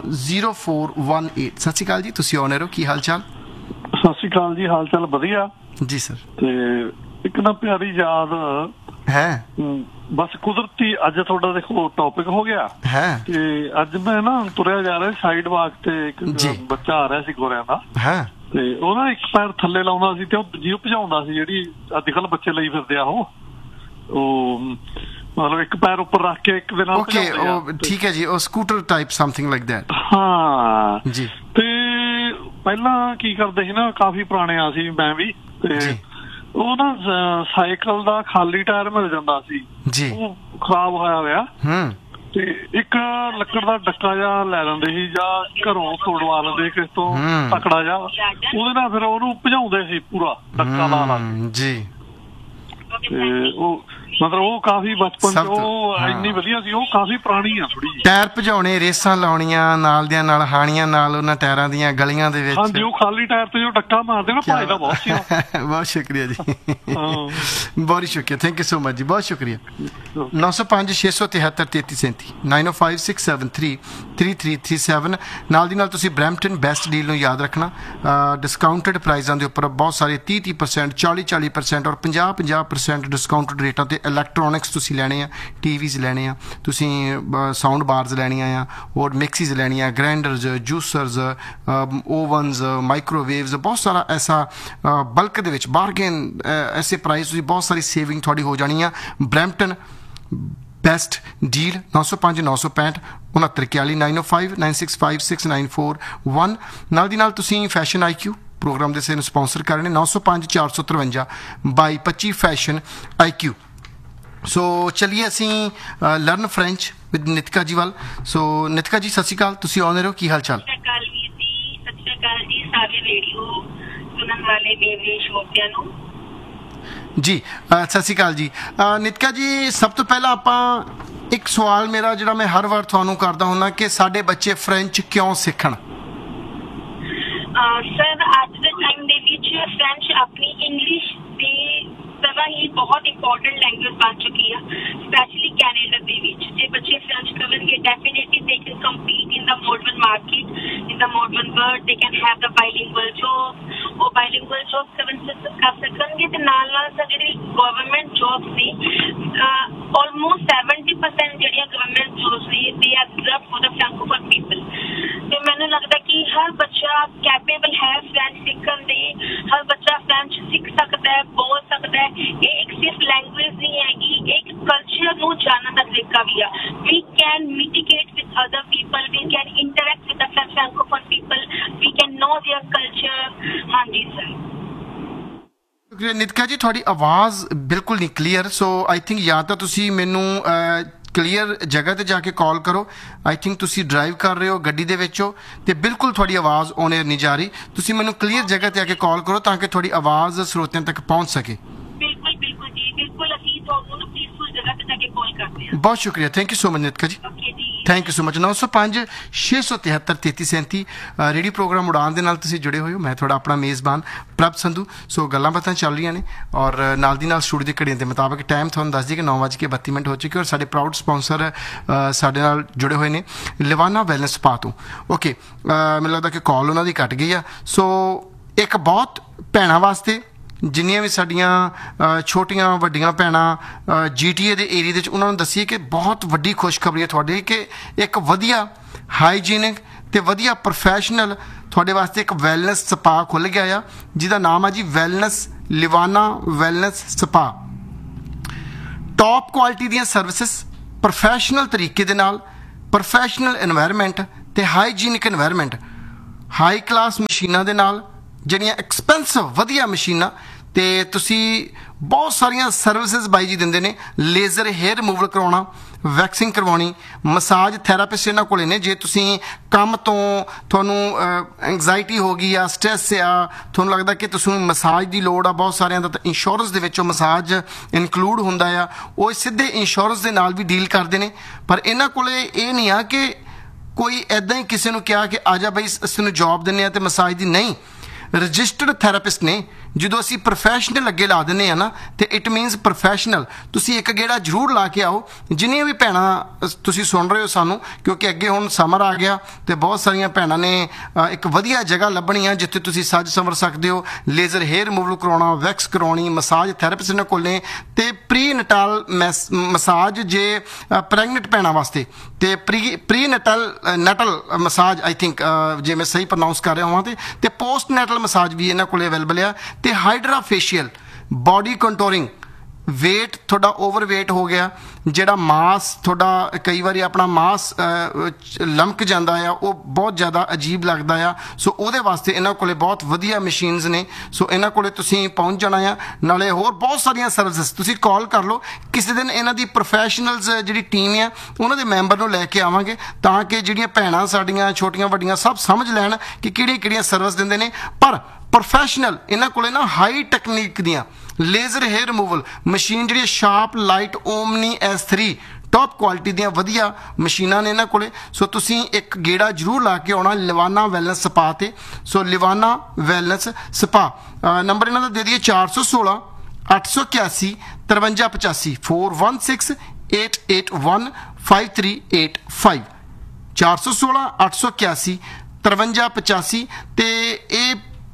0418। ਸਤਿ ਸ਼੍ਰੀ ਅਕਾਲ ਜੀ, ਤੁਸੀਂ ਆਨ 에ਅਰ ਹੋ, ਕੀ ਹਾਲ ਚਾਲ? ਸਤਿ ਸ਼੍ਰੀ ਅਕਾਲ ਜੀ, ਹਾਲ ਚਾਲ ਵਧੀਆ ਜੀ ਸਰ। ਤੇ ਇੱਕ ਨਾ ਪਿਆਰੀ ਯਾਦ ਹੈ, ਬਸ ਕੁਦਰਤੀ ਅੱਜ ਤੁਹਾਡਾ ਦੇਖੋ ਟੌਪਿਕ ਹੋ ਗਿਆ ਹੈ। ਤੇ ਅੱਜ ਮੈਂ ਨਾ ਤੁਰਿਆ ਜਾ ਰਿਹਾ ਸਾਈਡ ਵਾਕ ਤੇ, ਇੱਕ ਬੱਚਾ ਆ ਰਿਹਾ ਸੀ ਗੋਰਿਆਂ ਦਾ, ਤੇ ਉਹ ਨਾ ਇੱਕ ਪੈਰ ਥੱਲੇ ਲਾਉਂਦਾ ਸੀ ਤੇ ਉਹ ਦੂਜੀ ਭਜਾਉਂਦਾ ਸੀ, ਜਿਹੜੀ ਅੱਜ ਕੱਲ ਬੱਚੇ ਲਈ ਫਿਰਦੇ ਆ ਉਹ ਮਤਲਬ ਇੱਕ ਪੈਰ ਉੱਪਰ ਰੱਖ ਕੇ ਇੱਕ ਦੇ ਨਾਲ ਭਜਾਉਂਦੇ ਆ। ਠੀਕ ਹੈ ਜੀ, ਉਹ scooter type something like that. ਹਾਂ ਜੀ। ਤੇ ਪਹਿਲਾਂ ਕੀ ਕਰਦੇ ਸੀ ਨਾ, ਕਾਫੀ ਪੁਰਾਣੇ ਆ ਸੀ ਮੈਂ ਵੀ, ਤੇ ਉਹ ਨਾ ਸਾਈਕਲ ਦਾ ਖਾਲੀ ਟਾਇਰ ਮਿਲ ਜਾਂਦਾ ਸੀ ਜੀ, ਉਹ ਖਰਾਬ ਹੋਇਆ ਤੇ ਇੱਕ ਲੱਕੜ ਦਾ ਡੱਕਾ ਜਿਹਾ ਲੈ ਲੈਂਦੇ ਸੀ, ਜਾਂ ਘਰੋਂ ਤੋੜਵਾ ਲੈਂਦੇ ਕਿਸ ਤੋਂ ਤਕੜਾ ਜਿਹਾ, ਉਹਦੇ ਨਾਲ ਫਿਰ ਉਹਨੂੰ ਭਜਾਉਂਦੇ ਸੀ ਪੂਰਾ ਡੱਕਾ ਲਾ ਜੀ। ਤੇ ਉਹ ਮਤਲਬ ਉਹ ਕਾਫੀ ਬਚਪਨ ਚ ਉਹ ਇੰਨੀ ਵਧੀਆ ਸੀ, ਉਹ ਕਾਫੀ ਪੁਰਾਣੀ ਆ ਥੋੜੀ ਜਿਹੀ। ਟਾਇਰ ਭਜਾਉਣੇ, ਰੇਸਾਂ ਲਾਉਣੀਆਂ ਨਾਲ ਦਿਆਂ ਨਾਲ, ਹਾਣੀਆਂ ਨਾਲ ਉਹਨਾਂ ਟਾਇਰਾਂ ਦੀਆਂ ਗਲੀਆਂ ਦੇ ਵਿੱਚ। ਹਾਂਜੀ, ਉਹ ਖਾਲੀ ਟਾਇਰ ਤੇ ਜੋ ਡੱਕਾ ਮਾਰਦੇ ਨਾ, ਭਾਜਦਾ ਬਹੁਤ ਸੀ। ਬਹੁਤ ਸ਼ੁਕਰੀਆ ਜੀ, ਬਹੁਤ ਸ਼ੁਕਰੀਆ, ਥੈਂਕ ਯੂ ਸੋ ਮਚ ਜੀ, ਬਹੁਤ ਸ਼ੁਕਰੀਆ। 905 673 3337 905 673 3337 ਨਾਲ ਦੀ ਨਾਲ ਤੁਸੀਂ ਬਰੈਂਪਟਨ ਬੈਸਟ ਡੀਲ ਨੂੰ ਯਾਦ ਰੱਖਣਾ। ਡਿਸਕਾਊਂਟਡ ਪ੍ਰਾਈਜ਼ਾਂ ਦੇ ਉੱਪਰ ਬਹੁਤ ਸਾਰੇ 30% 40% ਔਰ 50% ਡਿਸਕਾਊਂਟਡ ਰੇਟਾਂ ਤੇ ਇਲੈਕਟ੍ਰੋਨਿਕਸ ਤੁਸੀਂ ਲੈਣੇ ਆ, ਟੀਵੀਜ਼ ਲੈਣੇ ਆ, ਤੁਸੀਂ ਸਾਊਂਡ ਬਾਰਜ਼ ਲੈਣੀਆਂ ਆ, ਔਰ ਮਿਕਸੀਜ਼ ਲੈਣੀਆਂ, ਗ੍ਰਾਈਂਡਰਜ਼, ਜੂਸਰਜ਼, ਓਵਨਜ਼, ਮਾਈਕ੍ਰੋਵੇਵਜ਼, ਬਹੁਤ ਸਾਰਾ ਐਸਾ ਬਲਕ ਦੇ ਵਿੱਚ ਬਾਰਗੇਨ, ਐਸੇ ਪ੍ਰਾਈਸ ਤੁਸੀਂ ਬਹੁਤ ਸਾਰੀ ਸੇਵਿੰਗ ਤੁਹਾਡੀ ਹੋ ਜਾਣੀ ਆ। ਬਰੈਂਪਟਨ ਬੈਸਟ ਡੀਲ 905 965 6941 905 965 6941 ਨਾਲ ਦੀ ਨਾਲ ਤੁਸੀਂ ਫੈਸ਼ਨ IQ ਪ੍ਰੋਗਰਾਮ ਦੇ ਨੂੰ ਸਪਾਂਸਰ ਕਰ ਰਹੇ ਨੇ, 905 453 2225 ਫੈਸ਼ਨ IQ। ਸੋ ਚਲਿਏ ਅਸੀਂ ਲਰਨ ਫ੍ਰੈਂਚ ਵਿਦ ਨਿਤਕਾ ਜੀ ਵੱਲ। ਸੋ ਨਿਤਕਾ ਜੀ, ਸਤਿ ਸ਼੍ਰੀ ਅਕਾਲ, ਤੁਸੀਂ ਆਨ 에ਅਰ ਹੋ, ਕੀ ਹਾਲ ਚਾਲ? ਸਤਿ ਸ਼੍ਰੀ ਅਕਾਲ ਜੀ, ਸਾਰੇ ਰੇਡੀਓ ਸੁਣਨ ਵਾਲੇ ਮੇਰੇ ਸ਼ੋਤਿਆਂ ਨੂੰ ਜੀ। ਸਤਿ ਸ਼੍ਰੀ ਅਕਾਲ ਜੀ। ਨਿਤਕਾ ਜੀ, ਸਭ ਤੋਂ ਪਹਿਲਾਂ ਆਪਾਂ ਇੱਕ ਸਵਾਲ ਮੇਰਾ ਜਿਹੜਾ ਮੈਂ ਹਰ ਵਾਰ ਤੁਹਾਨੂੰ ਕਰਦਾ ਹੁੰਦਾ ਕਿ ਸਾਡੇ ਬੱਚੇ ਫ੍ਰੈਂਚ ਕਿਉਂ ਸਿੱਖਣ? ਸਰ, ਅੱਜ ਦੇ ਟਾਈਮ ਦੇ ਵਿੱਚ ਫ੍ਰੈਂਚ ਆਪਣੀ ਇੰਗਲਿਸ਼ ਦੀ ਤਰ੍ਹਾਂ ਹੀ ਬਹੁਤ ਇੰਪੋਰਟੈਂਟ ਲੈਂਗੁਏਜ ਬਣ ਚੁੱਕੀ ਆ, ਸਪੈਸ਼ਲੀ ਕੈਨੇਡਾ ਦੇ ਵਿੱਚ। ਜੇ ਬੱਚੇ ਫ੍ਰੈਂਚ ਕਰਨਗੇ, definitely they can compete in the modern market, in the modern world. They can have the ਬਾਈਲਿੰਗੁਅਲ job, ਉਹ ਬਾਈਲਿੰਗੁਅਲ ਜੋਬ ਕਰ ਸਕਣਗੇ। ਤੇ ਨਾਲ ਨਾਲ ਸਰ ਜਿਹੜੀ ਗਵਰਨਮੈਂਟ ਜੋਬਸ ਨੇ, ਆਲਮੋਸਟ 70% ਜਿਹੜੀਆਂ ਗਵਰਨਮੈਂਟ ਜੋਬਸ ਨੇ, they are reserved for the ਫ੍ਰੈਂਕੋਫੋਨ people. ਤੇ ਮੈਨੂੰ ਲੱਗਦਾ ਕਿ ਹਰ ਬੱਚਾ ਕੈਪੇਬਲ ਹੈ ਫ੍ਰੈਂਚ ਸਿੱਖਣ ਦੇ, ਹਰ ਬੱਚਾ ਫ੍ਰੈਂਚ ਸਿੱਖ ਸਕਦਾ ਹੈ, ਬੋਲ ਸਕਦਾ ਹੈ। ਇਹ ਇੱਕ ਸਿਰਫ ਲੈਂਗੁਏਜ ਨਹੀਂ ਹੈਗੀ, ਇੱਕ ਕਲਚਰ ਨੂੰ ਜਾਣਨ ਦਾ ਤਰੀਕਾ ਵੀ ਆ। ਵੀ can ਮਿਟੀਗੇਟ with other people, we can interact with the ਫ੍ਰੈਂਕੋਫੋਨ people, we can no there culture. ਹਾਂਜੀ ਸਰ। ਨਿਤਕਾ ਜੀ, ਤੁਹਾਡੀ ਆਵਾਜ਼ ਬਿਲਕੁਲ ਨਹੀਂ ਕਲੀਅਰ, ਸੋ ਆਈ ਥਿੰਕ ਜਾਂ ਤਾਂ ਤੁਸੀਂ ਮੈਨੂੰ ਕਲੀਅਰ ਜਗ੍ਹਾ ਤੇ ਜਾ ਕੇ ਕਾਲ ਕਰੋ। ਆਈ ਥਿੰਕ ਤੁਸੀਂ ਡਰਾਈਵ ਕਰ ਰਹੇ ਹੋ, ਗੱਡੀ ਦੇ ਵਿੱਚ ਹੋ, ਤੇ ਬਿਲਕੁਲ ਤੁਹਾਡੀ ਆਵਾਜ਼ ਔਨ 에ਅਰ ਨਹੀਂ ਜਾ ਰਹੀ। ਤੁਸੀਂ ਮੈਨੂੰ ਕਲੀਅਰ ਜਗ੍ਹਾ ਤੇ ਆ ਕੇ ਕਾਲ ਕਰੋ ਤਾਂ ਕਿ ਤੁਹਾਡੀ ਆਵਾਜ਼ ਸਰੋਤਿਆਂ ਤੱਕ ਪਹੁੰਚ ਸਕੇ। ਬਿਲਕੁਲ ਬਿਲਕੁਲ ਜੀ, ਬਿਲਕੁਲ। ਅਸੀਂ ਤੁਹਾਨੂੰ ਪੀਸਫੁਲ ਜਗ੍ਹਾ ਤੇ ਜਾ ਕੇ ਕਾਲ ਕਰਦੇ ਹਾਂ। ਬਹੁਤ ਸ਼ੁਕਰੀਆ, ਥੈਂਕ ਯੂ ਸੋ ਮਚ ਨਿਤਕਾ ਜੀ, thank you so much. 905 673 3337 radio programme ਉਡਾਨ ਦੇ ਨਾਲ ਤੁਸੀਂ ਜੁੜੇ ਹੋਏ ਹੋ। ਮੈਂ ਤੁਹਾਡਾ ਆਪਣਾ ਮੇਜ਼ਬਾਨ ਪ੍ਰਭ ਸੰਧੂ। ਸੋ ਗੱਲਾਂ ਬਾਤਾਂ ਚੱਲ ਰਹੀਆਂ ਨੇ ਔਰ ਨਾਲ ਦੀ ਨਾਲ ਸਟੂਡੀਓ ਦੀ ਘੜੀਆਂ ਦੇ ਮੁਤਾਬਕ ਟਾਈਮ ਤੁਹਾਨੂੰ ਦੱਸ ਦਈਏ ਕਿ 9:32 ਹੋ ਚੁੱਕੇ ਔਰ ਸਾਡੇ ਪ੍ਰਾਊਡ ਸਪਾਂਸਰ ਸਾਡੇ ਨਾਲ ਜੁੜੇ ਹੋਏ ਨੇ ਲਿਵਾਨਾ ਵੈਲਨੈਸ ਸਪਾ ਤੋਂ। ਓਕੇ, ਮੈਨੂੰ ਲੱਗਦਾ ਕਿ ਕਾਲ ਉਹਨਾਂ ਦੀ ਕੱਟ ਗਈ ਆ। ਸੋ ਇੱਕ ਬਹੁਤ ਭੈਣਾਂ ਵਾਸਤੇ, ਜਿੰਨੀਆਂ ਵੀ ਸਾਡੀਆਂ ਛੋਟੀਆਂ ਵੱਡੀਆਂ ਭੈਣਾਂ GTA ਦੇ ਏਰੀਏ ਦੇ ਵਿੱਚ, ਉਹਨਾਂ ਨੂੰ ਦੱਸੀਏ ਕਿ ਬਹੁਤ ਵੱਡੀ ਖੁਸ਼ਖਬਰੀ ਹੈ ਤੁਹਾਡੀ ਕਿ ਇੱਕ ਵਧੀਆ ਹਾਈਜੀਨਿਕ ਤੇ ਵਧੀਆ ਪ੍ਰੋਫੈਸ਼ਨਲ ਤੁਹਾਡੇ ਵਾਸਤੇ ਇੱਕ ਵੈਲਨੈਸ ਸਪਾ ਖੁੱਲ੍ਹ ਗਿਆ ਆ, ਜਿਹਦਾ ਨਾਮ ਆ ਜੀ wellness ਲਿਵਾਨਾ wellness spa. Top quality ਦੀਆਂ ਸਰਵਿਸਿਸ, ਪ੍ਰੋਫੈਸ਼ਨਲ ਤਰੀਕੇ ਦੇ ਨਾਲ, ਪ੍ਰੋਫੈਸ਼ਨਲ ਇਨਵਾਇਰਮੈਂਟ ਤੇ ਹਾਈਜੀਨਿਕ ਇਨਵਾਇਰਮੈਂਟ, ਹਾਈ ਕਲਾਸ ਮਸ਼ੀਨਾਂ ਦੇ ਨਾਲ, ਜਿਹੜੀਆਂ ਐਕਸਪੈਂਸਿਵ ਵਧੀਆ ਮਸ਼ੀਨਾਂ, ਤੇ ਤੁਸੀਂ ਬਹੁਤ ਸਾਰੀਆਂ ਸਰਵਿਸਿਜ਼ ਬਾਈ ਜੀ ਦਿੰਦੇ ਨੇ। ਲੇਜ਼ਰ ਹੇਅਰ ਰਿਮੂਵਲ ਕਰਵਾਉਣਾ, ਵੈਕਸਿੰਗ ਕਰਵਾਉਣੀ, ਮਸਾਜ ਥੈਰਾਪਿਸਟ ਇਹਨਾਂ ਕੋਲੇ ਨੇ। ਜੇ ਤੁਸੀਂ ਕੰਮ ਤੋਂ ਤੁਹਾਨੂੰ ਐਂਗਜ਼ਾਇਟੀ ਹੋ ਗਈ ਆ, ਸਟ੍ਰੈਸ ਆ, ਤੁਹਾਨੂੰ ਲੱਗਦਾ ਕਿ ਤੁਸੀਂ ਮਸਾਜ ਦੀ ਲੋੜ ਆ, ਬਹੁਤ ਸਾਰਿਆਂ ਦਾ ਤਾਂ ਇੰਸ਼ੋਰੈਂਸ ਦੇ ਵਿੱਚੋਂ ਮਸਾਜ ਇਨਕਲੂਡ ਹੁੰਦਾ ਆ, ਉਹ ਸਿੱਧੇ ਇੰਸ਼ੋਰੈਂਸ ਦੇ ਨਾਲ ਵੀ ਡੀਲ ਕਰਦੇ ਨੇ। ਪਰ ਇਹਨਾਂ ਕੋਲੇ ਇਹ ਨਹੀਂ ਆ ਕਿ ਕੋਈ ਇੱਦਾਂ ਹੀ ਕਿਸੇ ਨੂੰ ਕਿਹਾ ਕਿ ਆ ਜਾ ਬਈ ਅਸੀਂ ਨੂੰ ਜੌਬ ਦਿੰਦੇ ਆ ਤੇ ਮਸਾਜ ਦੀ, ਨਹੀਂ। ਰਜਿਸਟਰਡ ਥੈਰਾਪਿਸਟ ਨੇ। ਜਦੋਂ ਅਸੀਂ ਪ੍ਰੋਫੈਸ਼ਨਲ ਅੱਗੇ ਲਾ ਦਿੰਦੇ ਆ ਨਾ, ਤੇ ਇਟ ਮੀਨਸ ਪ੍ਰੋਫੈਸ਼ਨਲ। ਤੁਸੀਂ ਇੱਕ ਗੇੜਾ ਜ਼ਰੂਰ ਲਾ ਕੇ ਆਓ। ਜਿੰਨੀਆਂ ਵੀ ਭੈਣਾਂ ਤੁਸੀਂ ਸੁਣ ਰਹੇ ਹੋ ਸਾਨੂੰ, ਕਿਉਂਕਿ ਅੱਗੇ ਹੁਣ ਸਮਰ ਆ ਗਿਆ ਤੇ ਬਹੁਤ ਸਾਰੀਆਂ ਭੈਣਾਂ ਨੇ ਇੱਕ ਵਧੀਆ ਜਗ੍ਹਾ ਲੱਭਣੀ ਆ ਜਿੱਥੇ ਤੁਸੀਂ ਸੱਜ ਸੰਵਰ ਸਕਦੇ ਹੋ। ਲੇਜ਼ਰ ਹੇਅਰ ਰਿਮੂਵਲ ਕਰਵਾਉਣਾ, ਵੈਕਸ ਕਰਵਾਉਣੀ, ਮਸਾਜ ਥੈਰਾਪਿਸਟ ਇਹਨਾਂ ਕੋਲ ਨੇ। ਤੇ ਪ੍ਰੀ ਨਟਾਲ ਮਸਾਜ ਜੇ ਪ੍ਰੈਗਨੈਂਟ ਭੈਣਾਂ ਵਾਸਤੇ, ਤੇ ਪ੍ਰੀ ਨਟਲ ਮਸਾਜ ਆਈ ਥਿੰਕ ਜੇ ਮੈਂ ਸਹੀ ਪ੍ਰੋਨਾਊਂਸ ਕਰ ਰਿਹਾ ਹੋਵਾਂ, ਤੇ ਪੋਸਟ ਨੈਟਲ ਮਸਾਜ ਵੀ ਇਹਨਾਂ ਕੋਲ ਅਵੇਲੇਬਲ ਆ। ਤੇ ਹਾਈਡਰਾ ਫੇਸ਼ੀਅਲ, ਬਾਡੀ ਕੰਟੋਰਿੰਗ, ਵੇਟ ਤੁਹਾਡਾ ਓਵਰਵੇਟ ਹੋ ਗਿਆ, ਜਿਹੜਾ ਮਾਸ ਤੁਹਾਡਾ ਕਈ ਵਾਰੀ ਆਪਣਾ ਮਾਸ ਲਮਕ ਜਾਂਦਾ ਆ, ਉਹ ਬਹੁਤ ਜ਼ਿਆਦਾ ਅਜੀਬ ਲੱਗਦਾ ਆ, ਸੋ ਉਹਦੇ ਵਾਸਤੇ ਇਹਨਾਂ ਕੋਲੇ ਬਹੁਤ ਵਧੀਆ ਮਸ਼ੀਨਸ ਨੇ। ਸੋ ਇਹਨਾਂ ਕੋਲੇ ਤੁਸੀਂ ਪਹੁੰਚ ਜਾਣਾ ਆ। ਨਾਲੇ ਹੋਰ ਬਹੁਤ ਸਾਰੀਆਂ ਸਰਵਿਸਿਸ, ਤੁਸੀਂ ਕਾਲ ਕਰ ਲਓ। ਕਿਸੇ ਦਿਨ ਇਹਨਾਂ ਦੀ ਪ੍ਰੋਫੈਸ਼ਨਲਸ ਜਿਹੜੀ ਟੀਮ ਆ ਉਹਨਾਂ ਦੇ ਮੈਂਬਰ ਨੂੰ ਲੈ ਕੇ ਆਵਾਂਗੇ, ਤਾਂ ਕਿ ਜਿਹੜੀਆਂ ਭੈਣਾਂ ਸਾਡੀਆਂ ਛੋਟੀਆਂ ਵੱਡੀਆਂ ਸਭ ਸਮਝ ਲੈਣ ਕਿ ਕਿਹੜੀਆਂ ਸਰਵਿਸ ਦਿੰਦੇ ਨੇ। ਪਰ ਪ੍ਰੋਫੈਸ਼ਨਲ ਇਹਨਾਂ ਕੋਲੇ ਨਾ ਹਾਈ ਟੈਕਨੀਕ ਦੀਆਂ ਲੇਜ਼ਰ ਹੇਅਰ ਰਿਮੂਵਲ ਮਸ਼ੀਨ, ਜਿਹੜੀ sharp light Omni S3 top quality ਦੀਆਂ ਵਧੀਆ ਮਸ਼ੀਨਾਂ ਨੇ ਇਹਨਾਂ ਕੋਲੇ। ਸੋ ਤੁਸੀਂ ਇੱਕ ਗੇੜਾ ਜ਼ਰੂਰ ਲਾ ਕੇ ਆਉਣਾ ਲਿਵਾਨਾ ਵੈਲਨੈਸ ਸਪਾ ਤੇ। ਸੋ ਲਿਵਾਨਾ ਵੈਲਨੈਸ ਸਪਾ ਨੰਬਰ ਇਹਨਾਂ ਦਾ ਦੇ ਦਈਏ 416 881 5385 416 881 5385 416 881 5385। ਤੇ ਇਹ